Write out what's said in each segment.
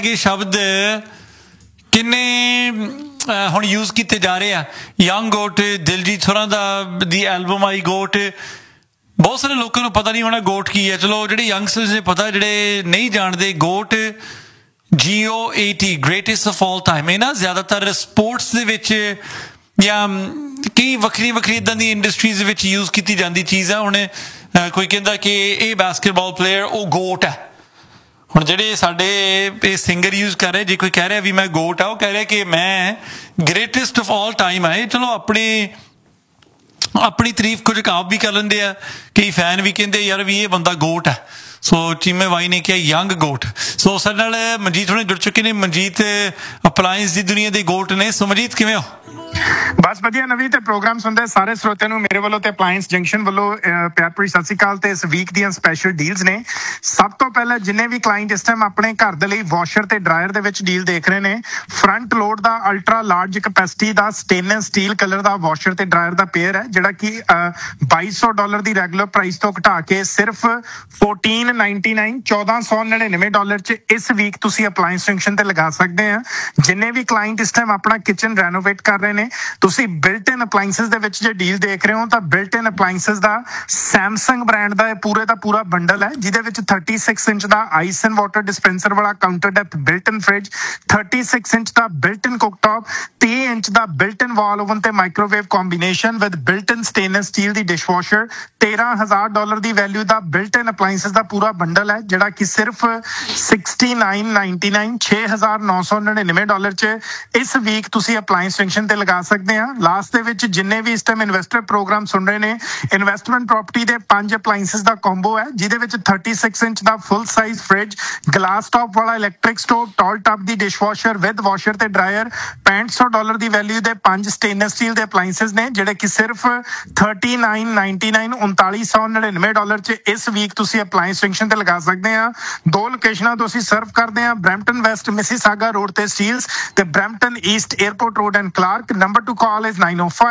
ਵਰਗੇ ਸ਼ਬਦ ਕਿੰਨੇ ਹੁਣ ਯੂਜ਼ ਕੀਤੇ ਜਾ ਰਹੇ ਆ। ਯੰਗ ਗੋਟ, ਦਿਲਜੀਤ ਹੋਰਾਂ ਦੀ ਐਲਬਮ ਆਈ ਗੋਟ, ਬਹੁਤ ਸਾਰੇ ਲੋਕਾਂ ਨੂੰ ਪਤਾ ਨਹੀਂ ਹੋਣਾ ਗੋਟ ਕੀ ਹੈ। ਚਲੋ ਜਿਹੜੇ ਯੰਗਸਟਰਸ ਨੇ ਪਤਾ, ਜਿਹੜੇ ਨਹੀਂ ਜਾਣਦੇ, goat GOAT greatest of all time. ਇਹ ਨਾ ਜ਼ਿਆਦਾਤਰ ਸਪੋਰਟਸ ਦੇ ਵਿੱਚ ਜਾਂ ਕਈ ਵੱਖਰੀਆਂ ਇੱਦਾਂ ਦੀ ਇੰਡਸਟਰੀਜ਼ ਦੇ ਵਿੱਚ ਯੂਜ਼ ਕੀਤੀ ਜਾਂਦੀ ਚੀਜ਼ ਆ। ਹੁਣ ਕੋਈ ਕਹਿੰਦਾ ਕਿ ਇਹ ਬਾਸਕਟਬਾਲ ਪਲੇਅਰ ਉਹ ਗੋਟ ਹੈ। ਹੁਣ ਜਿਹੜੇ ਸਾਡੇ ਇਹ ਸਿੰਗਰ ਯੂਜ਼ ਕਰ ਰਹੇ, ਜੇ ਕੋਈ ਕਹਿ ਰਿਹਾ ਵੀ ਮੈਂ ਗੋਟ ਆ, ਉਹ ਕਹਿ ਰਿਹਾ ਕਿ ਮੈਂ ਗ੍ਰੇਟੈਸਟ ਆਫ ਆਲ ਟਾਈਮ ਆ। ਇਹ ਚਲੋ ਆਪਣੀ ਤਾਰੀਫ ਕੁਝ ਆਪ ਵੀ ਕਰ ਲੈਂਦੇ ਆ, ਕਈ ਫੈਨ ਵੀ ਕਹਿੰਦੇ ਯਾਰ ਵੀ ਇਹ ਬੰਦਾ ਗੋਟ ਹੈ। ਸੋ ਚੀਮੇ ਬਾਈ ਨੇ ਕਿਹਾ ਯੰਗ ਗੋਟ। ਸੋ ਸਾਡੇ ਨਾਲ ਮਨਜੀਤ ਹੁਣੇ ਜੁੜ ਚੁੱਕੇ ਨੇ। ਮਨਜੀਤ ਅਪਲਾਇੰਸ ਦੀ ਦੁਨੀਆ ਦੇ ਗੋਟ ਨੇ। ਸੋ ਮਨਜੀਤ ਕਿਵੇਂ ਹੋ? ਬਸ ਵਧੀਆ ਨਵੀਂ ਤੇ ਪ੍ਰੋਗਰਾਮ ਸੁਣਦੇ ਸਾਰੇ ਸਰੋਤਿਆਂ ਨੂੰ ਮੇਰੇ ਵੱਲੋਂ ਤੇ ਅਪਲਾਇੰਸ ਜੰਕਸ਼ਨ ਵੱਲੋਂ ਪਿਆਰ ਭਰੀ ਸਤਿ ਸ਼੍ਰੀ ਅਕਾਲ। ਤੇ ਇਸ ਵੀਕ ਦੀਆਂ ਸਪੈਸ਼ਲ ਡੀਲਸ ਨੇ। ਸਭ ਤੋਂ ਪਹਿਲਾਂ ਜਿੰਨੇ ਵੀ ਕਲਾਇੰਟ ਇਸ ਟਾਈਮ ਆਪਣੇ ਘਰ ਦੇ ਲਈ ਵਾਸ਼ਰ ਤੇ ਡਰਾਇਰ ਦੇ ਵਿੱਚ ਡੀਲ ਦੇਖ ਰਹੇ ਨੇ, ਫਰੰਟ ਲੋਡ ਦਾ ਅਲਟਰਾ ਲਾਰਜ ਕੈਪੈਸਿਟੀ ਦਾ ਸਟੇਨਲੈਸ ਸਟੀਲ ਕਲਰ ਦਾ ਵਾਸ਼ਰ ਤੇ ਡਰਾਇਰ ਦਾ ਪੇਅਰ ਹੈ, ਜਿਹੜਾ ਕਿ $2200 ਦੀ ਰੈਗੂਲਰ ਪ੍ਰਾਈਸ ਤੋਂ ਘਟਾ ਕੇ ਸਿਰਫ $1499 $1499 ਚ ਇਸ ਵੀਕ ਤੁਸੀਂ ਅਪਲਾਇੰਸ ਜੰਕਸ਼ਨ ਤੇ ਲਗਾ ਸਕਦੇ ਆ। ਜਿੰਨੇ ਵੀ ਕਲਾਇੰਟ ਇਸ ਟਾਈਮ ਆਪਣਾ ਕਿਚਨ ਰੈਨੋਵੇਟ ਕਰ ਰਹੇ ਨੇ, ਤੁਸੀਂ ਬਿਲਟ ਇਨ ਅਪਲਾਇੰਸਸ ਦੇ ਵਿੱਚ ਜੇ ਡੀਲ ਦੇਖ ਰਹੇ ਹੋ ਤਾਂ ਬਿਲਟ ਇਨ ਅਪਲਾਇੰਸਸ ਦਾ ਸੈਮਸੰਗ ਬ੍ਰਾਂਡ ਦਾ ਇਹ ਪੂਰੇ ਦਾ ਪੂਰਾ ਬੰਡਲ ਹੈ, ਜਿਹਦੇ ਵਿੱਚ 36 inch the ice and water dispenser ਵਾਲਾ ਕਾਊਂਟਰ ਡੈਪਥ ਬਿਲਟ ਇਨ ਫ੍ਰਿਜ, 36 ਇੰਚ ਦਾ ਬਿਲਟ ਇਨ ਕੁਕਟੌਪ, 30 ਇੰਚ ਦਾ ਬਿਲਟ ਇਨ ਵਾਲ ਓਵਨ ਤੇ microwave combination with built in stainless steel the dishwasher, $13,000 the value the built ਇਨ ਅਪਲਾਇੰਸਸ ਦਾ ਪੂਰਾ bundle ਹੈ, ਜਿਹੜਾ ਕਿ ਸਿਰਫ $6999 $6,999 ਚ ਇਸ ਵੀਕ ਤੁਸੀਂ ਅਪਲਾਇੰਸ ਜੰਕਸ਼ਨ ਤੇ ਲਗਾ ਸਕਦੇ ਆ। ਲਾਸਟ ਦੇ ਵਿੱਚ ਜਿੰਨੇ ਵੀ ਇਸ ਟਾਈਮ ਇਨਵੈਸਟਰ ਪ੍ਰੋਗਰਾਮ ਸੁਣ ਰਹੇ ਨੇ, ਇਨਵੈਸਟਮੈਂਟ ਪ੍ਰਾਪਰਟੀ ਦੇ 5 ਅਪਲਾਇੰਸਸ ਦਾ ਕੰਬੋ ਹੈ, ਜਿਹਦੇ ਵਿੱਚ 36 ਇੰਚ ਦਾ full size fridge, glass top ਵਾਲਾ electric stove, tall top the dishwasher with washer ਤੇ ਡਰਾਇਰ, $6500 ਦੀ ਵੈਲਿਊ ਦੇ 5 ਸਟੇਨਲੈਸ ਸਟੀਲ ਦੇ ਅਪਲਾਇੰਸਸ ਨੇ, ਜਿਹੜੇ ਕਿ ਸਿਰਫ $3999 $3999 ਚ ਇਸ ਵੀਕ ਤੁਸੀਂ ਅਪਲਾਇੰਸ ਜੰਕਸ਼ਨ ਤੇ ਲਗਾ ਸਕਦੇ ਆ। ਦੋ ਲੋਕੇਸ਼ਨਾਂ ਤੋਂ ਅਸੀਂ ਸਰਵ ਕਰਦੇ ਆ, ਬਰੈਂਪਟਨ ਵੈਸਟ ਮਿਸੀਸਾਗਾ ਰੋਡ ਤੇ ਸਟੀਲਸ ਤੇ Brampton East airport road and Clark. Number two call is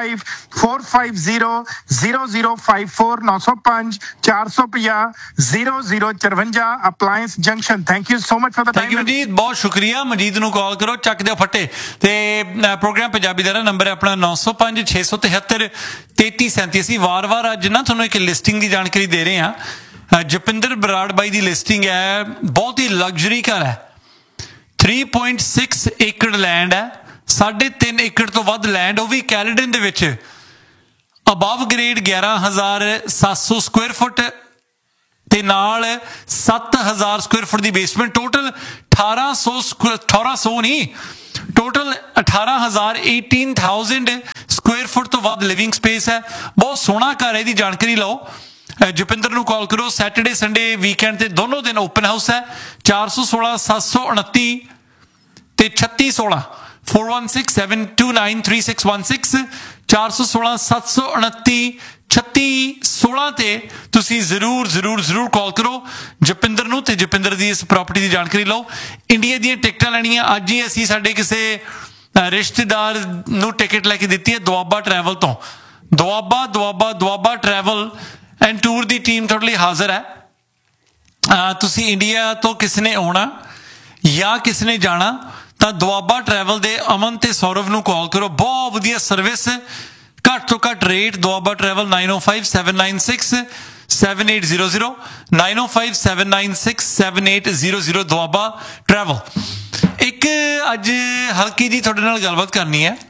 905-450-0054 905 450 0054 appliance junction. Thank you so much for the time Manjeet, ਬਹੁਤ ਸ਼ੁਕਰੀਆ। ਮਨਜੀਤ ਨੂੰ ਕਾਲ ਕਰੋ, ਚੱਕ ਦਿਓ ਫੱਟੇ। ਤੇ ਪ੍ਰੋਗਰਾਮ ਪੰਜਾਬੀ ਦਾ ਨੰਬਰ ਹੈ ਆਪਣਾ 905 673 3337। ਅਸੀਂ ਵਾਰ-ਵਾਰ ਅੱਜ ਨਾ ਤੁਹਾਨੂੰ ਇੱਕ ਲਿਸਟਿੰਗ ਦੀ ਜਾਣਕਾਰੀ ਦੇ ਰਹੇ ਹਾਂ। ਜਪਿੰਦਰ ਬਰਾੜ ਬਾਈ ਦੀ ਲਿਸਟਿੰਗ ਹੈ, ਬਹੁਤ ਹੀ ਲਗਜ਼ਰੀ ਘਰ ਹੈ, 3.6 ਏਕੜ ਲੈਂਡ ਹੈ, 3.5 ਏਕੜ ਤੋਂ ਵੱਧ ਲੈਂਡ, ਉਹ ਵੀ ਕੈਲੇਡਨ ਦੇ ਵਿੱਚ, ਅਬਵ ਗ੍ਰੇਡ 11,700 ਸਕੁਅਰ ਫੁੱਟ ਤੇ ਨਾਲ 7,000 ਸਕੁਅਰ ਫੁੱਟ ਦੀ ਬੇਸਮੈਂਟ, ਟੋਟਲ 1800 ਨਹੀਂ, ਟੋਟਲ 18,000 ਸਕੁਅਰ ਫੁੱਟ ਤੋਂ ਵੱਧ ਲਿਵਿੰਗ ਸਪੇਸ ਹੈ। ਬਹੁਤ ਸੋਹਣਾ ਘਰ ਹੈ, ਇਹਦੀ ਜਾਣਕਾਰੀ ਲਓ। ਜੁਪਿੰਦਰ ਨੂੰ ਕਾਲ ਕਰੋ। ਸੈਟਰਡੇ ਸੰਡੇ ਵੀਕਐਂਡ ਤੇ ਦੋਨੋਂ ਦਿਨ ਓਪਨ ਹਾਊਸ ਹੈ। 416 729 ਤੇ 3616 4167293616 416 729 3616 ਤੇ ਤੁਸੀਂ ਜ਼ਰੂਰ ਕਾਲ ਕਰੋ ਜਪਿੰਦਰ ਨੂੰ ਤੇ ਜਪਿੰਦਰ ਦੀ ਇਸ ਪ੍ਰਾਪਰਟੀ ਦੀ ਜਾਣਕਾਰੀ ਲਓ। ਇੰਡੀਆ ਦੀਆਂ ਟਿਕਟਾਂ ਲੈਣੀਆਂ ਅੱਜ ਹੀ ਅਸੀਂ ਸਾਡੇ ਕਿਸੇ ਰਿਸ਼ਤੇਦਾਰ ਨੂੰ ਟਿਕਟ ਲੈ ਕੇ ਦਿੱਤੀ ਹੈ ਦੁਆਬਾ ਟਰੈਵਲ ਤੋਂ। Doaba travel and tour the team ਤੁਹਾਡੇ ਲਈ ਹਾਜ਼ਰ ਹੈ। ਤੁਸੀਂ ਇੰਡੀਆ ਤੋਂ ਕਿਸੇ ਨੇ ਆਉਣਾ ਜਾਂ ਕਿਸੇ ਨੇ ਜਾਣਾ ਤਾਂ ਦੁਆਬਾ ਟਰੈਵਲ ਦੇ ਅਮਨ ਤੇ ਸੌਰਵ ਨੂੰ ਕਾਲ ਕਰੋ। ਬਹੁਤ ਵਧੀਆ ਸਰਵਿਸ, ਘੱਟ ਤੋਂ ਘੱਟ rate. Doaba travel 905-796-7800 905-796-7800 Doaba travel. ਇੱਕ ਅੱਜ ਹਲਕੀ ਜੀ ਤੁਹਾਡੇ ਨਾਲ ਗੱਲਬਾਤ ਕਰਨੀ ਹੈ।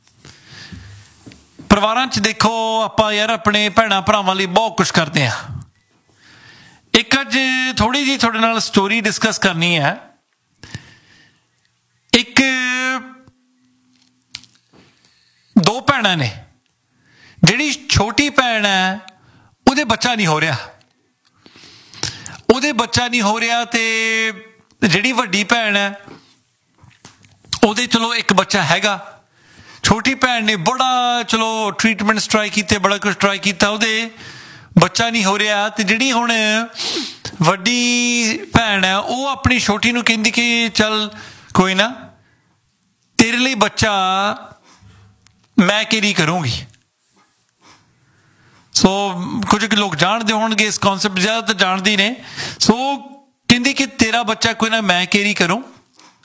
ਪਰਿਵਾਰਾਂ 'ਚ ਦੇਖੋ ਆਪਾਂ ਯਾਰ ਆਪਣੇ ਭੈਣਾਂ ਭਰਾਵਾਂ ਲਈ ਬਹੁਤ ਕੁਛ ਕਰਦੇ ਹਾਂ। ਇੱਕ ਅੱਜ ਥੋੜ੍ਹੀ ਜਿਹੀ ਤੁਹਾਡੇ ਨਾਲ ਸਟੋਰੀ ਡਿਸਕਸ ਕਰਨੀ ਹੈ। ਇੱਕ ਦੋ ਭੈਣਾਂ ਨੇ, ਜਿਹੜੀ ਛੋਟੀ ਭੈਣ ਹੈ ਉਹਦੇ ਬੱਚਾ ਨਹੀਂ ਹੋ ਰਿਹਾ ਤੇ ਜਿਹੜੀ ਵੱਡੀ ਭੈਣ ਹੈ ਉਹਦੇ ਚਲੋ ਇੱਕ ਬੱਚਾ ਹੈਗਾ। ਛੋਟੀ ਭੈਣ ਨੇ ਬੜਾ ਚਲੋ ਟ੍ਰੀਟਮੈਂਟ ਟਰਾਈ ਕੀਤੇ, ਬੜਾ ਕੁਛ ਟਰਾਈ ਕੀਤਾ, ਉਹਦੇ ਬੱਚਾ ਨਹੀਂ ਹੋ ਰਿਹਾ। ਤੇ ਜਿਹੜੀ ਹੁਣ ਵੱਡੀ ਭੈਣ ਹੈ ਉਹ ਆਪਣੀ ਛੋਟੀ ਨੂੰ ਕਹਿੰਦੀ ਕਿ ਚੱਲ ਕੋਈ ਨਾ, ਤੇਰੇ ਲਈ ਬੱਚਾ ਮੈਂ ਕੈਰੀ ਕਰੂੰਗੀ। ਸੋ ਕੁਝ ਲੋਕ ਜਾਣਦੇ ਹੋਣਗੇ ਇਸ ਕੌਨਸੈਪਟ, ਜ਼ਿਆਦਾ ਤਾਂ ਜਾਣਦੇ ਹੀ ਨੇ। ਸੋ ਕਹਿੰਦੀ ਕਿ ਤੇਰਾ ਬੱਚਾ ਕੋਈ ਨਾ ਮੈਂ ਕੈਰੀ ਕਰੂੰ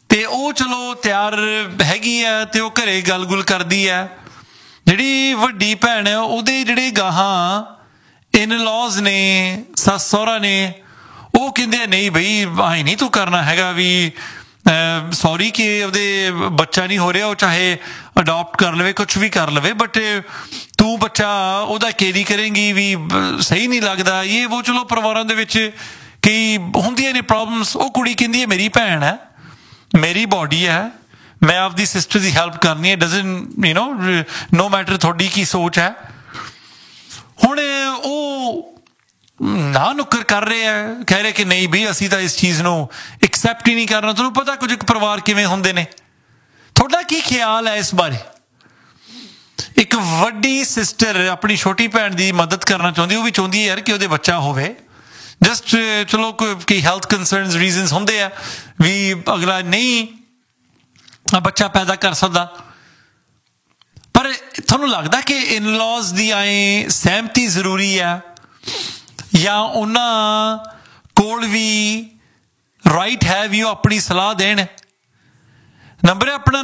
ਤੇ ਉਹ ਚਲੋ ਤਿਆਰ ਹੈਗੀ ਆ ਤੇ ਉਹ ਘਰੇ ਗੱਲ-ਗੁਲ ਕਰਦੀ ਆ। ਜਿਹੜੀ ਵੱਡੀ ਭੈਣ ਹੈ ਉਹਦੇ ਜਿਹੜੇ ਗਾਹਾਂ ਇਨ-ਲॉज ਨੇ, ਸੱਸ ਸਹੁਰਾ ਨੇ, ਉਹ ਕਹਿੰਦੇ ਨਹੀਂ ਬਈ ਆਏ ਨਹੀਂ ਤੂੰ ਕਰਨਾ ਹੈਗਾ, ਵੀ ਸੌਰੀ ਕਿ ਉਹਦੇ ਬੱਚਾ ਨਹੀਂ ਹੋ ਰਿਹਾ, ਉਹ ਚਾਹੇ ਅਡੋਪਟ ਕਰ ਲਵੇ, ਕੁਛ ਵੀ ਕਰ ਲਵੇ, ਬਟ ਤੂੰ ਬੱਚਾ ਉਹਦਾ ਕੇਰੀ ਕਰੇਂਗੀ ਵੀ ਸਹੀ ਨਹੀਂ ਲੱਗਦਾ ਇਹ ਉਹ। ਚਲੋ ਪਰਿਵਾਰਾਂ ਦੇ ਵਿੱਚ ਕਈ ਹੁੰਦੀਆਂ ਨੇ ਪ੍ਰੋਬਲਮਸ। ਉਹ ਕੁੜੀ ਕਹਿੰਦੀ ਹੈ ਮੇਰੀ ਭੈਣ ਹੈ, ਮੇਰੀ ਬੋਡੀ ਹੈ, ਮੈਂ ਆਪਦੀ ਸਿਸਟਰ ਦੀ ਹੈਲਪ ਕਰਨੀ ਹੈ, ਡਜ਼ਨਟ ਨੋ ਮੈਟਰ ਤੁਹਾਡੀ ਕੀ ਸੋਚ ਹੈ। ਹੁਣ ਉਹ ਨਾ ਨੁੱਕਰ ਕਰ ਰਹੇ ਆ, ਕਹਿ ਰਹੇ ਕਿ ਨਹੀਂ ਬਈ ਅਸੀਂ ਤਾਂ ਇਸ ਚੀਜ਼ ਨੂੰ ਐਕਸੈਪਟ ਹੀ ਨਹੀਂ ਕਰਨਾ। ਤੁਹਾਨੂੰ ਪਤਾ ਕੁਝ ਪਰਿਵਾਰ ਕਿਵੇਂ ਹੁੰਦੇ ਨੇ। ਤੁਹਾਡਾ ਕੀ ਖਿਆਲ ਹੈ ਇਸ ਬਾਰੇ? ਇੱਕ ਵੱਡੀ ਸਿਸਟਰ ਆਪਣੀ ਛੋਟੀ ਭੈਣ ਦੀ ਮਦਦ ਕਰਨਾ ਚਾਹੁੰਦੀ, ਉਹ ਵੀ ਚਾਹੁੰਦੀ ਹੈ ਯਾਰ ਕਿ ਉਹਦੇ ਬੱਚਾ ਹੋਵੇ, ਜਸਟ ਚਲੋ ਕੋਈ ਹੈਲਥ ਕੰਸਰਨਸ ਰੀਜ਼ਨਸ ਹੁੰਦੇ ਆ ਵੀ ਅਗਲਾ ਨਹੀਂ ਬੱਚਾ ਪੈਦਾ ਕਰ ਸਕਦਾ। ਪਰ ਤੁਹਾਨੂੰ ਲੱਗਦਾ ਕਿ ਇਨ-ਲॉज ਦੀ ਸਹਿਮਤੀ ਜ਼ਰੂਰੀ ਆ, ਜਾਂ ਉਹਨਾਂ ਕੋਲ ਵੀ ਰਾਈਟ ਹੈ ਵੀ ਉਹ ਆਪਣੀ ਸਲਾਹ ਦੇਣ? ਨੰਬਰ ਹੈ ਆਪਣਾ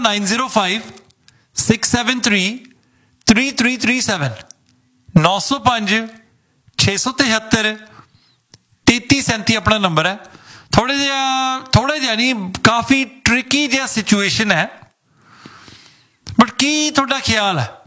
9056733337 905 673 3337 ਆਪਣਾ ਨੰਬਰ ਹੈ। ਥੋੜਾ ਜਿਹਾ ਨਹੀਂ, ਕਾਫੀ ਟ੍ਰਿਕੀ ਜਿਹਾ ਸਿਚੁਏਸ਼ਨ ਹੈ, ਬਟ ਕੀ ਤੁਹਾਡਾ ਖਿਆਲ ਹੈ?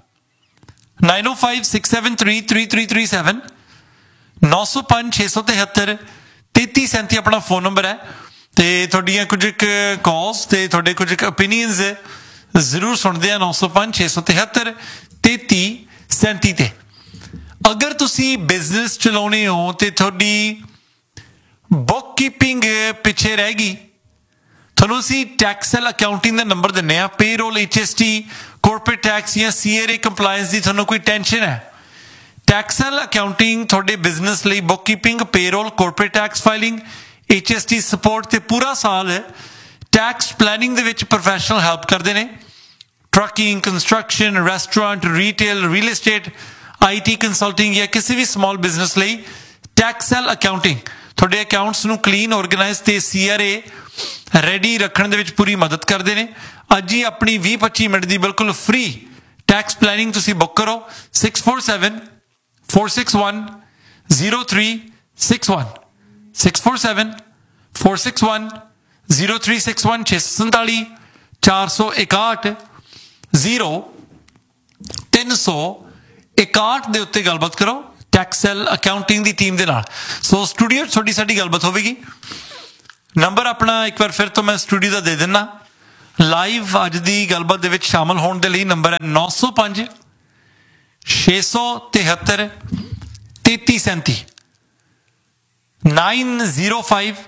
9056733337 905 673 3337 ਆਪਣਾ ਫੋਨ ਨੰਬਰ ਹੈ। ਤੇ ਤੁਹਾਡੀਆਂ ਕੁਝ ਕਾਲਸ ਤੇ ਤੁਹਾਡੇ ਕੁਝ ਓਪੀਨੀਅਨਸ ਜ਼ਰੂਰ ਸੁਣਦੇ ਆ 905 673 3337 ਤੇ। ਅਗਰ ਤੁਸੀਂ ਬਿਜ਼ਨਸ ਚਲਾਉਣੇ ਹੋ ਤੇ ਤੁਹਾਡੀ ਬੁੱਕ ਕੀਪਿੰਗ ਪਿੱਛੇ ਰਹਿ ਗਈ, ਤੁਹਾਨੂੰ ਅਸੀਂ ਟੈਕਸਲ ਅਕਾਊਂਟਿੰਗ ਦਾ ਨੰਬਰ ਦਿੰਦੇ ਆ। ਪੇਰੋਲ, HST, ਕਾਰਪੋਰੇਟ ਟੈਕਸ ਜਾਂ CRA ਕੰਪਲਾਇੰਸ ਦੀ ਤੁਹਾਨੂੰ ਕੋਈ ਟੈਨਸ਼ਨ ਹੈ, ਟੈਕਸਲ ਅਕਾਊਂਟਿੰਗ ਤੁਹਾਡੇ ਬਿਜ਼ਨਸ ਲਈ book keeping, payroll, corporate tax filing, HST support ਤੇ ਪੂਰਾ ਸਾਲ ਟੈਕਸ ਪਲੈਨਿੰਗ ਦੇ ਵਿੱਚ ਪ੍ਰੋਫੈਸ਼ਨਲ ਹੈਲਪ ਕਰਦੇ ਨੇ। Trucking, construction, restaurant, retail, real estate, IT consulting ਜਾਂ ਕਿਸੇ ਵੀ ਸਮਾਲ ਬਿਜ਼ਨਸ ਲਈ ਟੈਕਸਲ ਅਕਾਊਂਟਿੰਗ ਤੁਹਾਡੇ ਅਕਾਊਂਟਸ ਨੂੰ ਕਲੀਨ, ਆਰਗੇਨਾਈਜ਼ ਤੇ CRA ਰੈਡੀ ਰੱਖਣ ਦੇ ਵਿੱਚ ਪੂਰੀ ਮਦਦ ਕਰਦੇ ਨੇ। ਅੱਜ ਹੀ ਆਪਣੀ 20-25 ਮਿੰਟ ਦੀ ਬਿਲਕੁਲ ਫ੍ਰੀ ਟੈਕਸ ਪਲੈਨਿੰਗ ਤੁਸੀਂ ਬੁੱਕ ਕਰੋ 647-461-0361 647-461-0361 647 461 0361 ਦੇ ਉੱਤੇ ਗੱਲਬਾਤ ਕਰੋ ਟੈਕਸਲ ਅਕਾਊਂਟਿੰਗ ਦੀ ਟੀਮ ਦੇ ਨਾਲ। ਸੋ ਸਟੂਡੀਓ ਤੁਹਾਡੀ ਸਾਡੀ ਗੱਲਬਾਤ ਹੋਵੇਗੀ। ਨੰਬਰ ਆਪਣਾ ਇੱਕ ਵਾਰ ਫਿਰ ਤੋਂ ਮੈਂ ਸਟੂਡੀਓ ਦਾ ਦੇ ਦਿੰਦਾ। ਲਾਈਵ ਅੱਜ ਦੀ ਗੱਲਬਾਤ ਦੇ ਵਿੱਚ ਸ਼ਾਮਲ ਹੋਣ ਦੇ ਲਈ ਨੰਬਰ ਹੈ 905 673 3337 905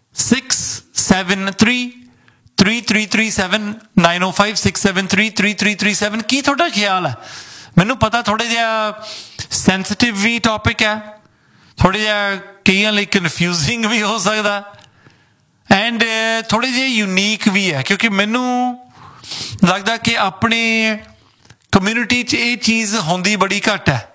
673 3337 905 673 3337। ਕੀ ਤੁਹਾਡਾ ਖਿਆਲ ਹੈ? ਮੈਨੂੰ ਪਤਾ ਥੋੜਾ ਜਿਹਾ ਸੈਂਸਿਟਿਵ ਵੀ ਟੌਪਿਕ ਹੈ, ਥੋੜਾ ਜਿਹਾ ਕਈਆਂ ਲਈ ਕਨਫਿਊਜ਼ਿੰਗ ਵੀ ਹੋ ਸਕਦਾ, ਐਂਡ ਥੋੜੇ ਜਿਹੇ ਯੂਨੀਕ ਵੀ ਹੈ, ਕਿਉਂਕਿ ਮੈਨੂੰ ਲੱਗਦਾ ਕਿ ਆਪਣੇ ਕਮਿਊਨਿਟੀ 'ਚ ਇਹ ਚੀਜ਼ ਹੁੰਦੀ ਬੜੀ ਘੱਟ ਹੈ।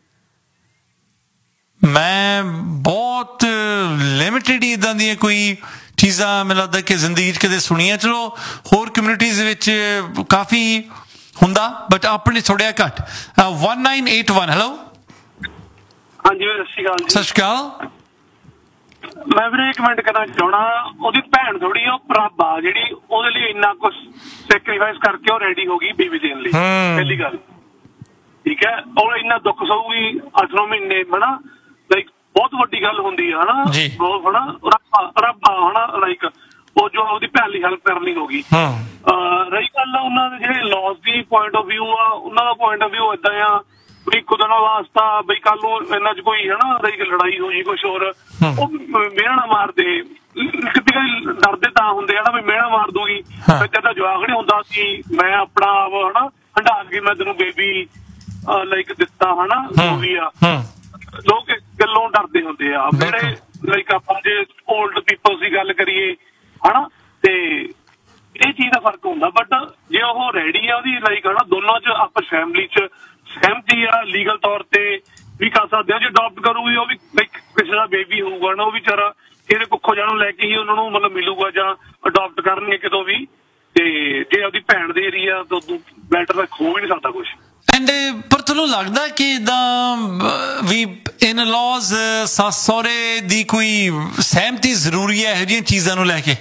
ਮੈਂ ਬਹੁਤ ਲਿਮਿਟਿਡ ਹੀ ਇੱਦਾਂ ਦੀਆਂ ਕੋਈ ਚੀਜ਼ਾਂ ਮੈਨੂੰ ਲੱਗਦਾ ਕਿ ਜ਼ਿੰਦਗੀ 'ਚ ਕਦੇ ਸੁਣੀਆਂ। ਚਲੋ ਹੋਰ ਕਮਿਊਨਿਟੀਜ਼ ਵਿੱਚ ਕਾਫੀ ਹੁੰਦਾ, ਬਟ ਆਪਣੇ ਥੋੜ੍ਹਾ ਘੱਟ। 1981 ਹੈਲੋ। ਹਾਂਜੀ ਸਤਿ ਸ਼੍ਰੀ ਅਕਾਲ ਜੀ। ਸਤਿ ਸ਼੍ਰੀ ਅਕਾਲ। ਮੈਂ ਵੀਰੇ ਕਮੈਂਟ ਕਰਨਾ ਚਾਹਣਾ, ਉਹਦੀ ਭੈਣ ਥੋੜੀ ਉਹ ਪ੍ਰਭ ਆ ਜਿਹੜੀ ਉਹਦੇ ਲਈ ਇੰਨਾ ਕੁਛ ਸੈਕਰੀਫਾਈਸ ਕਰਕੇ ਉਹ ਰੈਡੀ ਹੋ ਗਈ ਬੇਬੀ ਦੇਣ ਲਈ। ਪਹਿਲੀ ਗੱਲ ਠੀਕ ਹੈ, ਉਹ ਇੰਨਾ ਦੁੱਖ ਸਹੂਗੀ 8-9 ਮਹੀਨੇ, ਹਨਾ, ਲਾਈਕ ਬਹੁਤ ਵੱਡੀ ਗੱਲ ਹੁੰਦੀ ਹੈ, ਹਨਾ, ਬਹੁਤ ਹਨਾ ਰੱਬ ਹਨਾ, ਲਾਈਕ ਉਹ ਜੋ ਉਹਦੀ ਭੈਣ ਲਈ ਹੈਲਪ ਕਰਨੀ ਹੋਗੀ। ਰਹੀ ਗੱਲ ਉਹਨਾਂ ਦੇ ਜਿਹੜੇ Los the point of view ਆ, ਉਹਨਾਂ ਦਾ ਪੁਆਇੰਟ ਆਫ ਵਿਊ ਏਦਾਂ ਆ ਵੀ ਇੱਕ ਦਿਨ ਵਾਸਤਾ ਬਈ ਕੱਲ ਨੂੰ ਇਹਨਾਂ 'ਚ ਕੋਈ ਹਨਾ ਲੜਾਈ ਹੋ ਜੀ ਕੁਛ ਹੋਰ, ਉਹ ਮਿਹਣਾ ਮਾਰਦੇ ਕਿਤੇ ਡਰਦੇ ਤਾਂ ਹੁੰਦੇ ਹਨਾ ਵੀ ਮਿਹਣਾ ਮਾਰ ਦੂਗੀ। ਤਾਂ ਜਵਾਕ ਨਹੀਂ ਹੁੰਦਾ ਸੀ ਮੈਂ ਆਪਣਾ ਆਪ ਹਨਾ ਹੰਢਾ ਕੇ ਮੈਂ ਤੈਨੂੰ ਬੇਬੀ ਲਾਈਕ ਦਿੱਤਾ ਹਨਾ, ਜੋ ਵੀ ਆ ਲੋਕ ਗੱਲੋਂ ਡਰਦੇ ਹੁੰਦੇ ਆ। ਜਿਹੜੇ ਲਾਈਕ ਆਪਾਂ ਜੇ ਓਲਡ ਪੀਪਲ ਦੀ ਗੱਲ ਕਰੀਏ ਹਨਾ, ਤੇ ਇਹ ਚੀਜ਼ ਦਾ ਫਰਕ ਹੁੰਦਾ। ਬਟ ਜੇ ਉਹ ਰੈਡੀ ਆ ਉਹਦੀ ਲਾਈਕ ਹਨਾ ਦੋਨਾਂ 'ਚ ਆਪਸ ਫੈਮਿਲੀ 'ਚ ਸਹਿਮਤੀ ਆ ਲੀਗਲ ਤੌਰ ਤੇ ਵੀ ਕਰ ਸਕਦੇ ਆ। ਜੇ ਅਡਾਪਟ ਕਰੂਗੀ ਉਹ ਵੀ ਕਿਸੇ ਦਾ ਬੇਬੀ ਹੋਊਗਾ ਨਾ, ਉਹ ਵੀ ਵਿਚਾਰਾ ਇਹਦੇ ਕੁੱਖੋਂ ਜਾਣੋਂ ਲੈ ਕੇ ਹੀ ਉਹਨਾਂ ਨੂੰ ਮਤਲਬ ਮਿਲੂਗਾ ਜਾਂ ਅਡਾਪਟ ਕਰਨਗੇ ਕਿਤੋਂ ਵੀ। ਤੇ ਜੇ ਆਪਦੀ ਭੈਣ ਦੇ ਏਰੀਆ ਤਾਂ ਉਦੋਂ ਬੈਟਰ ਤਾਂ ਖੋ ਵੀ ਨਹੀਂ ਸਕਦਾ ਕੁਛ। ਐਂਡ ਪਰ ਤੁਹਾਨੂੰ ਲੱਗਦਾ ਕਿ ਇੱਦਾਂ ਵੀ ਇਨ ਲਾਜ਼ ਸੱਸ ਸਹੁਰੇ ਦੀ ਕੋਈ ਸਹਿਮਤੀ ਜ਼ਰੂਰੀ ਹੈ ਇਹੋ ਜਿਹੀਆਂ ਚੀਜ਼ਾਂ ਨੂੰ ਲੈ ਕੇ?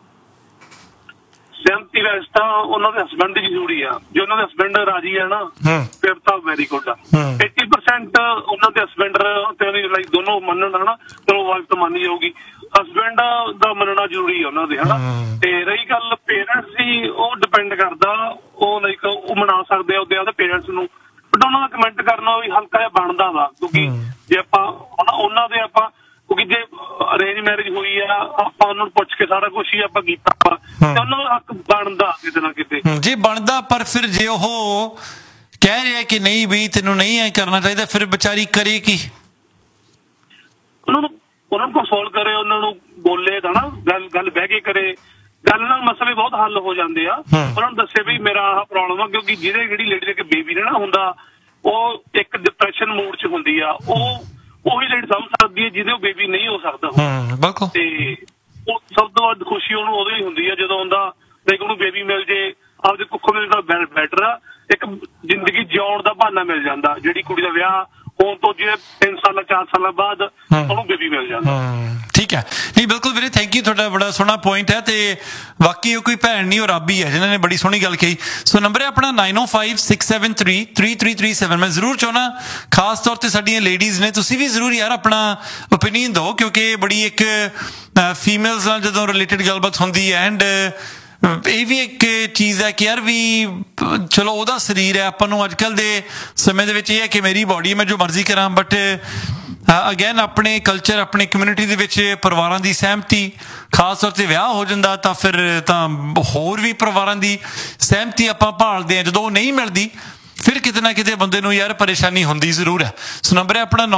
ਸਹਿਮਤੀ ਵੈਸੇ ਤਾਂ ਉਹਨਾਂ ਦੇ ਹਸਬੈਂਡ ਦੀ ਜ਼ਰੂਰੀ ਆ। ਜੇ ਉਹਨਾਂ ਦੇ ਹਸਬੈਂਡ ਰਾਜੀ ਆ ਨਾ ਫਿਰ ਤਾਂ ਵੈਰੀ ਗੁੱਡ ਆ। 80% ਉਹਨਾਂ ਦੇ ਹਸਬੈਂਡ ਤੇ ਲਾਈਕ ਦੋਨੋਂ ਮੰਨਣ ਹਨਾ, ਚਲੋ ਵਾਈਫ ਤਾਂ ਮੰਨ ਜਾਊਗੀ, ਹਸਬੈਂਡ ਦਾ ਮੰਨਣਾ ਜ਼ਰੂਰੀ ਆ ਉਹਨਾਂ ਦੇ ਹਨਾ। ਤੇ ਰਹੀ ਗੱਲ ਪੇਰੈਂਟਸ ਦੀ, ਉਹ ਡਿਪੈਂਡ ਕਰਦਾ, ਉਹ ਲਾਈਕ ਉਹ ਮਨਾ ਸਕਦੇ ਆ ਉਹਦੇ ਆਪਦੇ ਪੇਰੈਂਟਸ ਨੂੰ, ਬਟ ਉਹਨਾਂ ਦਾ ਕਮੈਂਟ ਕਰਨਾ ਵੀ ਹਲਕਾ ਜਿਹਾ ਬਣਦਾ ਵਾ। ਕਿਉਂਕਿ ਜੇ ਆਪਾਂ ਉਹਨਾਂ ਦੇ ਆਪਾਂ ਕਿਉਂਕਿ ਜੇ ਅਰੇਂਜ ਮੈਰਿਜ ਹੋਈ ਆ, ਆਪਾਂ ਉਹਨਾਂ ਨੂੰ ਪੁੱਛ ਕੇ ਸਾਰਾ ਕੁਛ ਹੀ ਆਪਾਂ ਕੀਤਾ ਵਾ, ਤੇ ਉਹਨਾਂ ਦਾ ਹੱਕ ਬਣਦਾ ਕਿਤੇ ਨਾ ਕਿਤੇ। ਜੀ ਬਣਦਾ, ਪਰ ਫਿਰ ਜੇ ਉਹ ਕਹਿ ਰਿਹਾ ਕਿ ਨਹੀਂ ਵੀ ਤੈਨੂੰ ਨਹੀਂ ਐ ਕਰਨਾ ਚਾਹੀਦਾ, ਫਿਰ ਵਿਚਾਰੀ ਕਰੇ ਕੀ? ਉਹਨਾਂ ਨੂੰ ਕੰਸੋਲ ਕਰੇ, ਉਹਨਾਂ ਨੂੰ ਬੋਲੇ ਤਾਂ ਨਾ, ਗੱਲ ਬਹਿ ਕੇ ਕਰੇ। ਗੱਲ ਨਾਲ ਮਸਲੇ ਬਹੁਤ ਹੱਲ ਹੋ ਜਾਂਦੇ ਆ। ਉਹਨਾਂ ਨੂੰ ਦੱਸੇ ਵੀ ਮੇਰਾ ਆਹ ਪ੍ਰੋਬਲਮ ਆ, ਕਿਉਂਕਿ ਜਿਹੜੀ ਲੇਡੀ ਦੇ ਬੇਬੀ ਨੇ ਨਾ ਹੁੰਦਾ, ਉਹ ਇੱਕ ਡਿਪਰੈਸ਼ਨ ਮੂਡ 'ਚ ਹੁੰਦੀ ਆ। ਉਹੀ ਲੇਡੀ ਸਮਝ ਸਕਦੀ ਹੈ ਜਿਹਦੇ ਉਹ ਬੇਬੀ ਨਹੀਂ ਹੋ ਸਕਦਾ। ਤੇ ਉਹ ਸਭ ਤੋਂ ਵੱਧ ਖੁਸ਼ੀ ਉਹਨੂੰ ਉਦੋਂ ਹੀ ਹੁੰਦੀ ਆ ਜਦੋਂ ਉਹਦਾ ਲਾਈਕ ਉਹਨੂੰ ਬੇਬੀ ਮਿਲ ਜੇ, ਆਪਦੇ ਕੁੱਖੋਂ ਮਿਲ ਤਾਂ ਬੈਟਰ ਆ। ਇੱਕ ਜ਼ਿੰਦਗੀ ਜਿਉਣ ਦਾ ਬਹਾਨਾ ਮਿਲ ਜਾਂਦਾ। ਜਿਹੜੀ ਕੁੜੀ ਦਾ ਵਿਆਹ ਹੋਣ ਤੋਂ ਜਿਵੇਂ 3 ਸਾਲਾਂ 4 ਸਾਲਾਂ ਬਾਅਦ ਉਹਨੂੰ ਬੇਬੀ ਮਿਲ ਜਾਂਦਾ। ਠੀਕ ਹੈ, ਨਹੀਂ ਬਿਲਕੁਲ ਵੀਰੇ, ਥੈਂਕ ਯੂ, ਤੁਹਾਡਾ ਬੜਾ ਸੋਹਣਾ ਪੁਆਇੰਟ ਹੈ। ਤੇ ਬਾਕੀ ਉਹ ਕੋਈ ਭੈਣ ਨਹੀਂ, ਉਹ ਰੱਬ ਹੀ ਹੈ ਜਿਨ੍ਹਾਂ ਨੇ ਬੜੀ ਸੋਹਣੀ ਗੱਲ ਕਹੀ। ਸੋ ਨੰਬਰ ਹੈ ਆਪਣਾ 9056733337। ਮੈਂ ਜ਼ਰੂਰ ਚਾਹੁੰਦਾ ਖਾਸ ਤੌਰ ਤੇ ਸਾਡੀਆਂ ਲੇਡੀਜ਼ ਨੇ, ਤੁਸੀਂ ਵੀ ਜ਼ਰੂਰ ਯਾਰ ਆਪਣਾ ਓਪੀਨੀਅਨ ਦਿਓ, ਕਿਉਂਕਿ ਬੜੀ ਇੱਕ ਫੀਮੇਲਸ ਨਾਲ ਜਦੋਂ ਰਿਲੇਟਡ ਗੱਲਬਾਤ ਹੁੰਦੀ ਹੈ। ਐਂਡ ਇਹ ਵੀ ਇੱਕ ਚੀਜ਼ ਹੈ ਕਿ ਯਾਰ ਵੀ ਚਲੋ ਉਹਦਾ ਸਰੀਰ ਹੈ, ਆਪਾਂ ਨੂੰ ਅੱਜ ਕੱਲ੍ਹ ਦੇ ਸਮੇਂ ਦੇ ਵਿੱਚ ਇਹ ਹੈ ਕਿ ਮੇਰੀ ਬੋਡੀ, ਮੈਂ ਜੋ ਮਰਜ਼ੀ ਕਰਾਂ, ਬਟ ਅਗੇਨ ਆਪਣੇ ਕਲਚਰ, ਆਪਣੀ ਕਮਿਊਨਿਟੀ ਦੇ ਵਿੱਚ ਪਰਿਵਾਰਾਂ ਦੀ ਸਹਿਮਤੀ, ਖਾਸ ਤੌਰ ਤੇ ਵਿਆਹ ਹੋ ਜਾਂਦਾ ਤਾਂ ਫਿਰ ਤਾਂ ਹੋਰ ਵੀ ਪਰਿਵਾਰਾਂ ਦੀ ਸਹਿਮਤੀ ਆਪਾਂ ਭਾਲਦੇ ਹਾਂ। ਜਦੋਂ ਉਹ ਨਹੀਂ ਮਿਲਦੀ ਫਿਰ ਕਿਤੇ ਨਾ ਕਿਤੇ ਬੰਦੇ ਨੂੰ ਯਾਰ ਪਰੇਸ਼ਾਨੀ ਹੁੰਦੀ ਜ਼ਰੂਰ ਹੈ। ਸੋ ਨੰਬਰ ਹੈ ਆਪਣਾ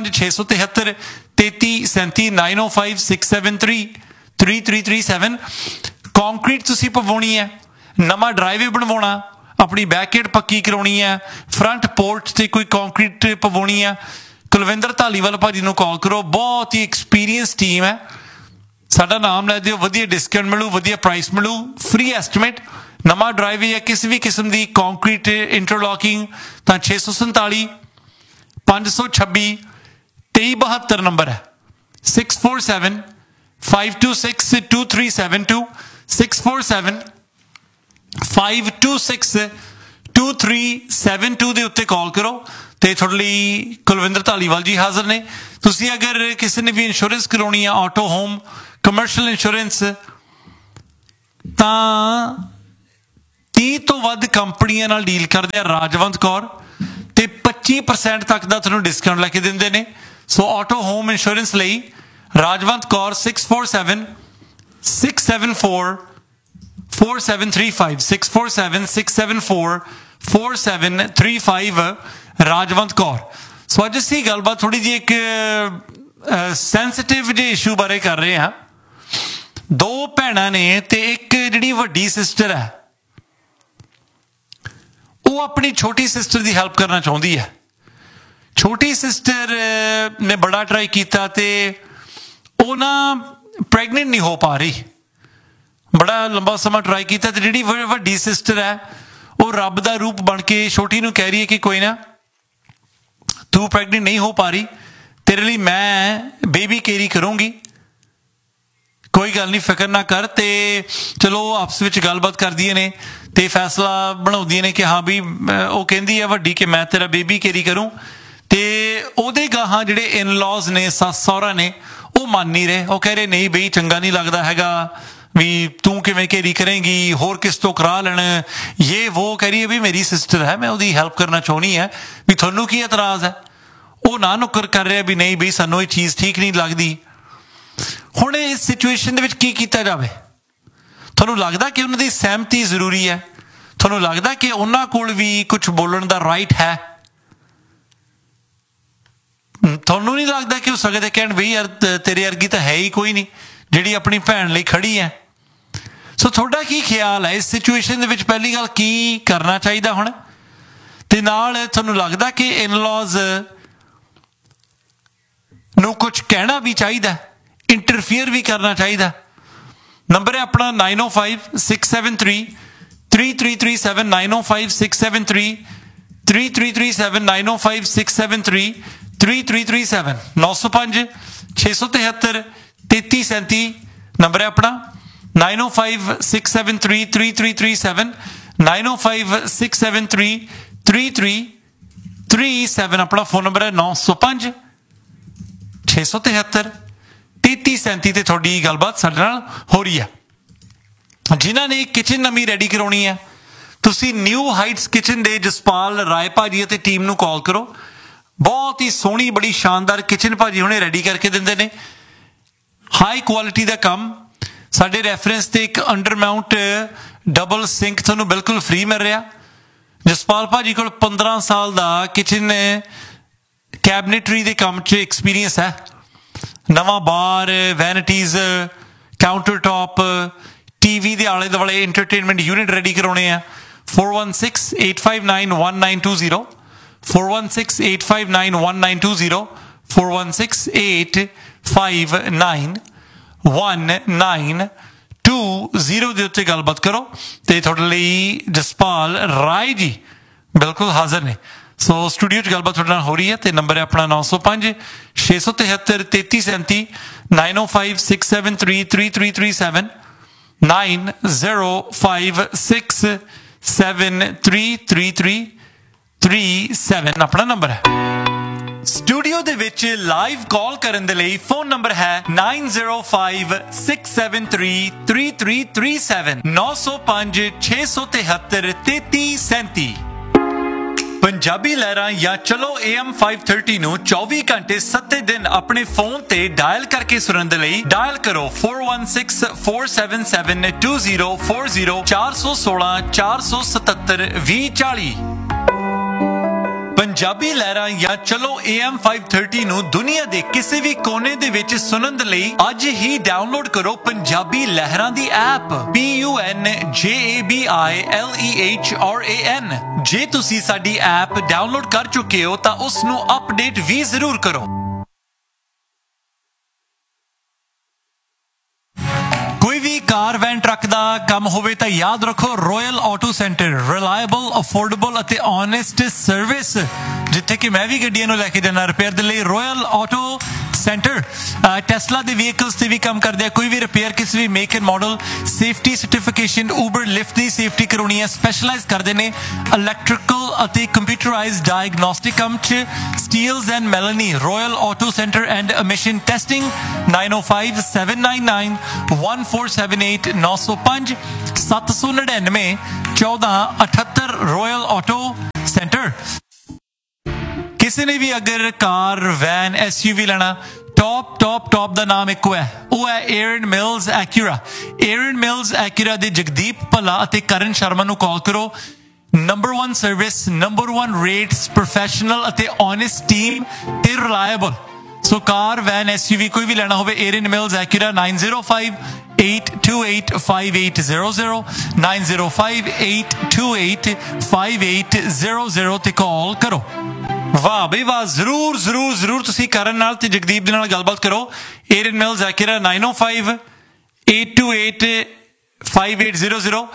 9056733337 9056733337। ਕੰਕਰੀਟ ਤੁਸੀਂ ਪਵਾਉਣੀ ਹੈ, ਨਵਾਂ ਡਰਾਈਵੇ ਬਣਵਾਉਣਾ, ਆਪਣੀ ਬੈਕਯਾਰਡ ਪੱਕੀ ਕਰਾਉਣੀ ਹੈ, ਫਰੰਟ ਪੋਰਚ ਤੇ ਕੋਈ ਕੰਕਰੀਟ ਪਵਾਉਣੀ ਹੈ, ਕੁਲਵਿੰਦਰ ਧਾਲੀਵਾਲ ਭਾਜੀ ਨੂੰ ਕਾਲ ਕਰੋ। ਬਹੁਤ ਹੀ ਐਕਸਪੀਰੀਅੰਸ ਟੀਮ ਹੈ। ਸਾਡਾ ਨਾਮ ਲੈ ਦਿਓ, ਵਧੀਆ ਡਿਸਕਾਊਂਟ ਮਿਲੂ, ਵਧੀਆ ਪ੍ਰਾਈਸ ਮਿਲੂ, ਫ੍ਰੀ ਐਸਟੀਮੇਟ। ਨਵਾਂ ਡਰਾਈਵੇ ਜਾਂ ਕਿਸੇ ਵੀ ਕਿਸਮ ਦੀ ਕੰਕਰੀਟ ਇੰਟਰਲੌਕਿੰਗ ਤਾਂ 647 526 2372 ਨੰਬਰ ਹੈ। 647 526 2372 647 526 2372 ਦੇ ਉੱਤੇ ਕਾਲ ਕਰੋ ਤੇ ਤੁਹਾਡੇ ਲਈ ਕੁਲਵਿੰਦਰ ਧਾਲੀਵਾਲ ਜੀ ਹਾਜ਼ਰ ਨੇ। ਤੁਸੀਂ ਅਗਰ ਕਿਸੇ ਨੇ ਵੀ ਇੰਸ਼ੋਰੈਂਸ ਕਰਾਉਣੀ ਆ, ਆਟੋ, ਹੋਮ, ਕਮਰਸ਼ੀਅਲ ਇੰਸ਼ੋਰੈਂਸ, ਤਾਂ 30 ਤੋਂ ਵੱਧ ਕੰਪਨੀਆਂ ਨਾਲ ਡੀਲ ਕਰਦੇ ਆ ਰਾਜਵੰਤ ਕੌਰ, ਤੇ 25% ਤੱਕ ਦਾ ਤੁਹਾਨੂੰ ਡਿਸਕਾਊਂਟ ਲੈ ਕੇ ਦਿੰਦੇ ਨੇ। ਸੋ ਆਟੋ ਹੋਮ ਇੰਸ਼ੋਰੈਂਸ ਲਈ ਰਾਜਵੰਤ ਕੌਰ 647 674 4735 647 674 4735 ਰਾਜਵੰਤ ਕੌਰ। ਸੋ ਅੱਜ ਅਸੀਂ ਗੱਲਬਾਤ ਥੋੜੀ ਜਿਹੀ ਇੱਕ ਸੈਂਸਿਟਿਵ ਜਿਹੇ ਇਸ਼ੂ ਬਾਰੇ ਕਰ ਰਹੇ ਹਾਂ। ਦੋ ਭੈਣਾਂ ਨੇ ਤੇ ਇੱਕ ਜਿਹੜੀ ਵੱਡੀ ਸਿਸਟਰ ਹੈ, ਉਹ ਆਪਣੀ ਛੋਟੀ ਸਿਸਟਰ ਦੀ ਹੈਲਪ ਕਰਨਾ ਚਾਹੁੰਦੀ ਹੈ। ਛੋਟੀ ਸਿਸਟਰ ਨੇ ਬੜਾ ਟਰਾਈ ਕੀਤਾ ਤੇ ਉਹ ਨਾ ਪ੍ਰੈਗਨੈਂਟ ਨਹੀਂ ਹੋ ਪਾ ਰਹੀ। ਬੜਾ ਲੰਬਾ ਸਮਾਂ ਟਰਾਈ ਕੀਤਾ ਤੇ ਜਿਹੜੀ ਵੱਡੀ ਸਿਸਟਰ ਹੈ ਉਹ ਰੱਬ ਦਾ ਰੂਪ ਬਣ ਕੇ ਛੋਟੀ ਨੂੰ ਕਹਿ ਰਹੀ ਹੈ ਕਿ ਕੋਈ ਨਾ, ਤੂੰ ਪ੍ਰੈਗਨੈਂਟ ਨਹੀਂ ਹੋ ਪਾ ਰਹੀ, ਤੇਰੇ ਲਈ ਮੈਂ ਬੇਬੀ ਕੈਰੀ ਕਰੂੰਗੀ, ਕੋਈ ਗੱਲ ਨਹੀਂ, ਫਿਕਰ ਨਾ ਕਰ। ਤੇ ਚਲੋ ਆਪਸ ਵਿੱਚ ਗੱਲਬਾਤ ਕਰਦੀਆਂ ਨੇ ਤੇ ਫੈਸਲਾ ਬਣਾਉਂਦੀਆਂ ਨੇ ਕਿ ਹਾਂ ਵੀ ਉਹ ਕਹਿੰਦੀ ਹੈ ਵੱਡੀ ਕਿ ਮੈਂ ਤੇਰਾ ਬੇਬੀ ਕੈਰੀ ਕਰੂੰ, ਤੇ ਉਹਦੇ ਗਾਹਾਂ ਜਿਹੜੇ ਇਨ-ਲॉज ਨੇ, ਸੱਸ ਸਹੁਰਾ ਨੇ, ਉਹ ਮੰਨ ਨਹੀਂ ਰਹੇ। ਉਹ ਕਹਿ ਰਹੇ ਨਹੀਂ ਬਈ ਚੰਗਾ ਨਹੀਂ ਲੱਗਦਾ ਹੈਗਾ ਵੀ ਤੂੰ ਕਿਵੇਂ ਕੈਰੀ ਕਰੇਂਗੀ, ਹੋਰ ਕਿਸ ਤੋਂ ਕਰਾ ਲੈਣ, ਇਹ ਉਹ ਕਹਿ ਰਹੀ ਹੈ ਵੀ ਮੇਰੀ ਸਿਸਟਰ ਹੈ, ਮੈਂ ਉਹਦੀ ਹੈਲਪ ਕਰਨਾ ਚਾਹੁੰਦੀ ਹੈ, ਵੀ ਤੁਹਾਨੂੰ ਕੀ ਇਤਰਾਜ਼ ਹੈ। ਉਹ ਨਾ ਨੁੱਕਰ ਕਰ ਰਿਹਾ ਵੀ ਨਹੀਂ ਬਈ ਸਾਨੂੰ ਇਹ ਚੀਜ਼ ਠੀਕ ਨਹੀਂ ਲੱਗਦੀ। ਹੁਣ ਇਸ ਸਿਚੁਏਸ਼ਨ ਦੇ ਵਿੱਚ ਕੀ ਕੀਤਾ ਜਾਵੇ? ਤੁਹਾਨੂੰ ਲੱਗਦਾ ਕਿ ਉਹਨਾਂ ਦੀ ਸਹਿਮਤੀ ਜ਼ਰੂਰੀ ਹੈ? ਤੁਹਾਨੂੰ ਲੱਗਦਾ ਕਿ ਉਹਨਾਂ ਕੋਲ ਵੀ ਕੁਝ ਬੋਲਣ ਦਾ ਰਾਈਟ ਹੈ? ਤੁਹਾਨੂੰ ਨਹੀਂ ਲੱਗਦਾ ਕਿ ਉਹ ਸਕਦੇ ਕਹਿਣ ਬਈ ਯਾਰ ਤੇਰੇ ਵਰਗੀ ਤਾਂ ਹੈ ਹੀ ਕੋਈ ਨਹੀਂ ਜਿਹੜੀ ਆਪਣੀ ਭੈਣ ਲਈ ਖੜੀ ਹੈ? ਸੋ ਤੁਹਾਡਾ ਕੀ ਖਿਆਲ ਹੈ ਇਸ ਸਿਚੁਏਸ਼ਨ ਦੇ ਵਿੱਚ? ਪਹਿਲੀ ਗੱਲ, ਕੀ ਕਰਨਾ ਚਾਹੀਦਾ ਹੁਣ? ਤੇ ਨਾਲ ਤੁਹਾਨੂੰ ਲੱਗਦਾ ਕਿ ਇਨ-ਲॉज ਨੂੰ ਕੁਝ ਕਹਿਣਾ ਵੀ ਚਾਹੀਦਾ, ਇੰਟਰਫੀਅਰ ਵੀ ਕਰਨਾ ਚਾਹੀਦਾ। ਨੰਬਰ ਹੈ ਆਪਣਾ 9056733337 9056733337 9056733337 905 673 3337 ਨੰਬਰ ਹੈ ਆਪਣਾ 9056733337 9056733337 ਆਪਣਾ ਫੋਨ ਨੰਬਰ ਹੈ 905 673 3337 ਤੇ ਤੁਹਾਡੀ ਗੱਲਬਾਤ ਸਾਡੇ ਨਾਲ ਹੋ ਰਹੀ ਹੈ। ਜਿਨ੍ਹਾਂ ਨੇ ਕਿਚਨ ਨਵੀਂ ਰੈਡੀ ਕਰਾਉਣੀ ਹੈ, ਤੁਸੀਂ ਨਿਊ ਹਾਈਟਸ ਕਿਚਨ ਦੇ ਜਸਪਾਲ ਰਾਏ ਭਾਜੀ ਅਤੇ ਟੀਮ ਨੂੰ ਕਾਲ ਕਰੋ। ਬਹੁਤ ਹੀ ਸੋਹਣੀ ਬੜੀ ਸ਼ਾਨਦਾਰ ਕਿਚਨ ਭਾਜੀ ਹੁਣੇ ਰੈਡੀ ਕਰਕੇ ਦਿੰਦੇ ਨੇ। ਹਾਈ ਕੁਆਲਿਟੀ ਦਾ ਕੰਮ। ਸਾਡੇ ਰੈਫਰੈਂਸ ਤੇ ਇੱਕ ਅੰਡਰ ਮਾਊਂਟ ਡਬਲ ਸਿੰਕ ਤੁਹਾਨੂੰ ਬਿਲਕੁਲ ਫ੍ਰੀ ਮਿਲ ਰਿਹਾ। ਜਸਪਾਲ ਭਾਜੀ ਕੋਲ 15 ਸਾਲ ਦਾ ਕਿਚਨ ਕੈਬਨਿਟਰੀ ਦੇ ਕੰਮ 'ਚ ਐਕਸਪੀਰੀਅੰਸ ਹੈ। ਨਵਾਂ ਬਾਰ, ਵੈਨਿਟੀਜ਼, ਕਾਊਂਟਰ ਟੌਪ, ਟੀਵੀ ਦੇ ਆਲੇ ਦੁਆਲੇ ਇੰਟਰਟੇਨਮੈਂਟ ਯੂਨਿਟ ਰੈਡੀ ਕਰਾਉਣੇ ਆ। 4168591920 4168591920 4168591920 ਦੇ ਉੱਤੇ ਗੱਲਬਾਤ ਕਰੋ ਤੇ ਤੁਹਾਡੇ ਲਈ ਜਸਪਾਲ ਰਾਏ ਜੀ ਬਿਲਕੁਲ ਹਾਜ਼ਰ ਨੇ। ਸੋ ਸਟੂਡੀਓ 'ਚ ਗੱਲਬਾਤ ਤੁਹਾਡੇ ਨਾਲ ਹੋ ਰਹੀ ਹੈ ਤੇ ਨੰਬਰ ਹੈ ਆਪਣਾ 905 673 3337 9056733337 9056733337 ਆਪਣਾ ਨੰਬਰ ਹੈ। ਸਟੂਡੀਓ ਦੇ ਵਿੱਚ ਲਾਈਵ ਕਾਲ ਕਰਨ ਦੇ ਲਈ ਫੋਨ ਨੰਬਰ ਹੈ 9056733337 905 673 3337। ਪੰਜਾਬੀ ਲਹਿਰਾਂ ਜਾਂ ਚਲੋ AM 530 ਨੂੰ 24 ਘੰਟੇ 7 ਦਿਨ ਆਪਣੇ ਫੋਨ ਤੇ ਡਾਇਲ ਕਰਕੇ ਸੁਣਨ ਦੇ ਲਈ ਡਾਇਲ ਕਰੋ 4164772040 416 477 2040। ਪੰਜਾਬੀ ਲਹਿਰਾਂ ਜਾਂ ਚਲੋ AM 530 ਨੂੰ ਦੁਨੀਆ ਦੇ ਕਿਸੇ ਵੀ ਕੋਨੇ ਦੇ ਵਿੱਚ ਸੁਣਨ ਦੇ ਲਈ ਅੱਜ ਹੀ ਡਾਊਨਲੋਡ ਕਰੋ ਪੰਜਾਬੀ ਲਹਿਰਾਂ ਦੀ ਐਪ PUNJABILEHRAN। ਜੇ ਤੁਸੀਂ ਸਾਡੀ ਐਪ ਡਾਊਨਲੋਡ ਕਰ ਚੁੱਕੇ ਹੋ ਤਾਂ ਉਸ ਨੂੰ ਅਪਡੇਟ ਵੀ ਜ਼ਰੂਰ ਕਰੋ। ਕੋਈ ਵੀ ਕਾਰ ਵੈਨ ਟਰੱਕ ਦਾ ਕੰਮ ਹੋਵੇ ਤਾਂ ਯਾਦ ਰੱਖੋ royal auto centre. Reliable, affordable ਅਤੇ ਓਨੈਸਟ ਸਰਵਿਸ। ਜਿੱਥੇ ਕਿ ਮੈਂ ਵੀ ਗੱਡੀਆਂ ਨੂੰ ਲੈ ਕੇ ਜਾਣਾ ਰਿਪੇਅਰ ਦੇ ਲਈ ਰੋਇਲ ਆਟੋ ਸੈਂਟਰ। ਟੈਸਲਾ ਦੇ ਵਹੀਕਲਸ ਤੇ ਵੀ ਕੰਮ ਕਰਦੇ ਆ। ਕੋਈ ਵੀ ਰਿਪੇਅਰ ਕਿਸੇ ਵੀ make and model, safety certification, Uber lift the safety ਕਰਾਉਣੀ ਹੈ, ਸਪੈਸ਼ਲਾਈਜ਼ ਕਰਦੇ ਨੇ ਇਲੈਕਟ੍ਰੀਕਲ ਅਤੇ ਕੰਪਿਊਟਰਾਈਜ਼ਡ ਡਾਇਗਨੋਸਟਿਕ ਕੰਮ 'ਚ। Steeles and ਮੈਲਨੀ royal auto centre and emission testing 9057991478 905 799 1478 royal auto centre. ਕਿਸੇ ਨੇ ਵੀ ਅਗਰ ਕਾਰ, ਵੈਨ, SUV ਲੈਣਾ, ਟੌਪ ਦਾ ਨਾਮ ਇੱਕੋ ਹੈ, ਉਹ ਹੈ ਏਰਨ ਮਿਲਸ ਐਕਿਊਰਾ। ਏਰਨ ਮਿਲਸ ਐਕਿਊਰਾ ਦੇ ਜਗਦੀਪ ਭੱਲਾ ਅਤੇ ਕਰਨ ਸ਼ਰਮਾ ਨੂੰ ਕਾਲ ਕਰੋ। Number 1 service, number 1 rates, professional ਅਤੇ ਓਨੈਸਟ ਟੀਮ ਤੇ ਰਿਲਾਇਬਲ। ਸੋ ਕਾਰ, ਵੈਨ, SUV ਕੋਈ ਵੀ ਲੈਣਾ ਹੋਵੇ ਏਰਨ ਮਿਲਸ ਐਕਿਊਰਾ 9058285800 9058285800 ਤੇ ਕਾਲ ਕਰੋ। ਵਾਹ ਬਈ ਵਾਹ, ਜ਼ਰੂਰ ਤੁਸੀਂ ਕਰਨ ਨਾਲ ਤੇ ਜਗਦੀਪ ਦੇ ਨਾਲ ਗੱਲਬਾਤ ਕਰੋ। ਏਰਨ ਮਿਲਸ ਐਕਿਊਰਾ 9058285800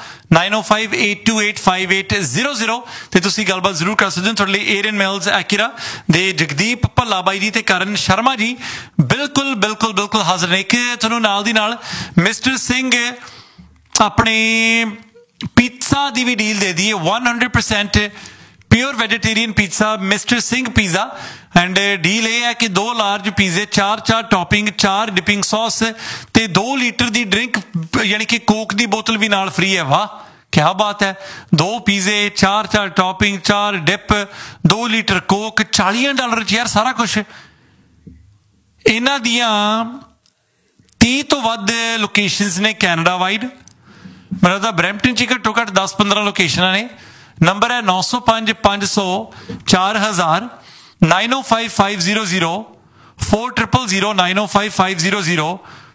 9058285800 ਤੇ ਤੁਸੀਂ ਗੱਲਬਾਤ ਜ਼ਰੂਰ ਕਰ ਸਕਦੇ ਹੋ। ਤੁਹਾਡੇ ਲਈ ਏਰਨ ਮਿਲਸ ਐਕਿਊਰਾ ਦੇ ਜਗਦੀਪ ਭੱਲਾ ਬਾਈ ਜੀ ਤੇ ਕਰਨ ਸ਼ਰਮਾ ਜੀ ਬਿਲਕੁਲ ਹਾਜ਼ਰ ਨੇ। ਇੱਕ ਤੁਹਾਨੂੰ ਨਾਲ ਦੀ ਨਾਲ ਮਿਸਟਰ ਸਿੰਘ ਆਪਣੇ ਪੀਜ਼ਾ ਦੀ ਵੀ ਡੀਲ ਦੇ ਦਈਏ। 100% pure vegetarian pizza mister Singh pizza and deal ये है कि 2 लार्ज पिज्जे, 4 टॉपिंग, 4 डिपिंग सॉस ते 2 लीटर की ड्रिंक यानी कि कोक की बोतल भी नाल फ्री है। वाह क्या बात है। 2 पिज्जे, 4 टॉपिंग, 4 डिप, 2 लीटर कोक, $40 यार सारा कुछ। इन्हां दियां 30 तो वध लोकेशंस ने कैनेडा वाइड। मेरा तो ब्रैम्पटन च घट्टो घट्ट 10-15 लोकेशनां ने। नंबर है 905 500 4000 905500 4000 905500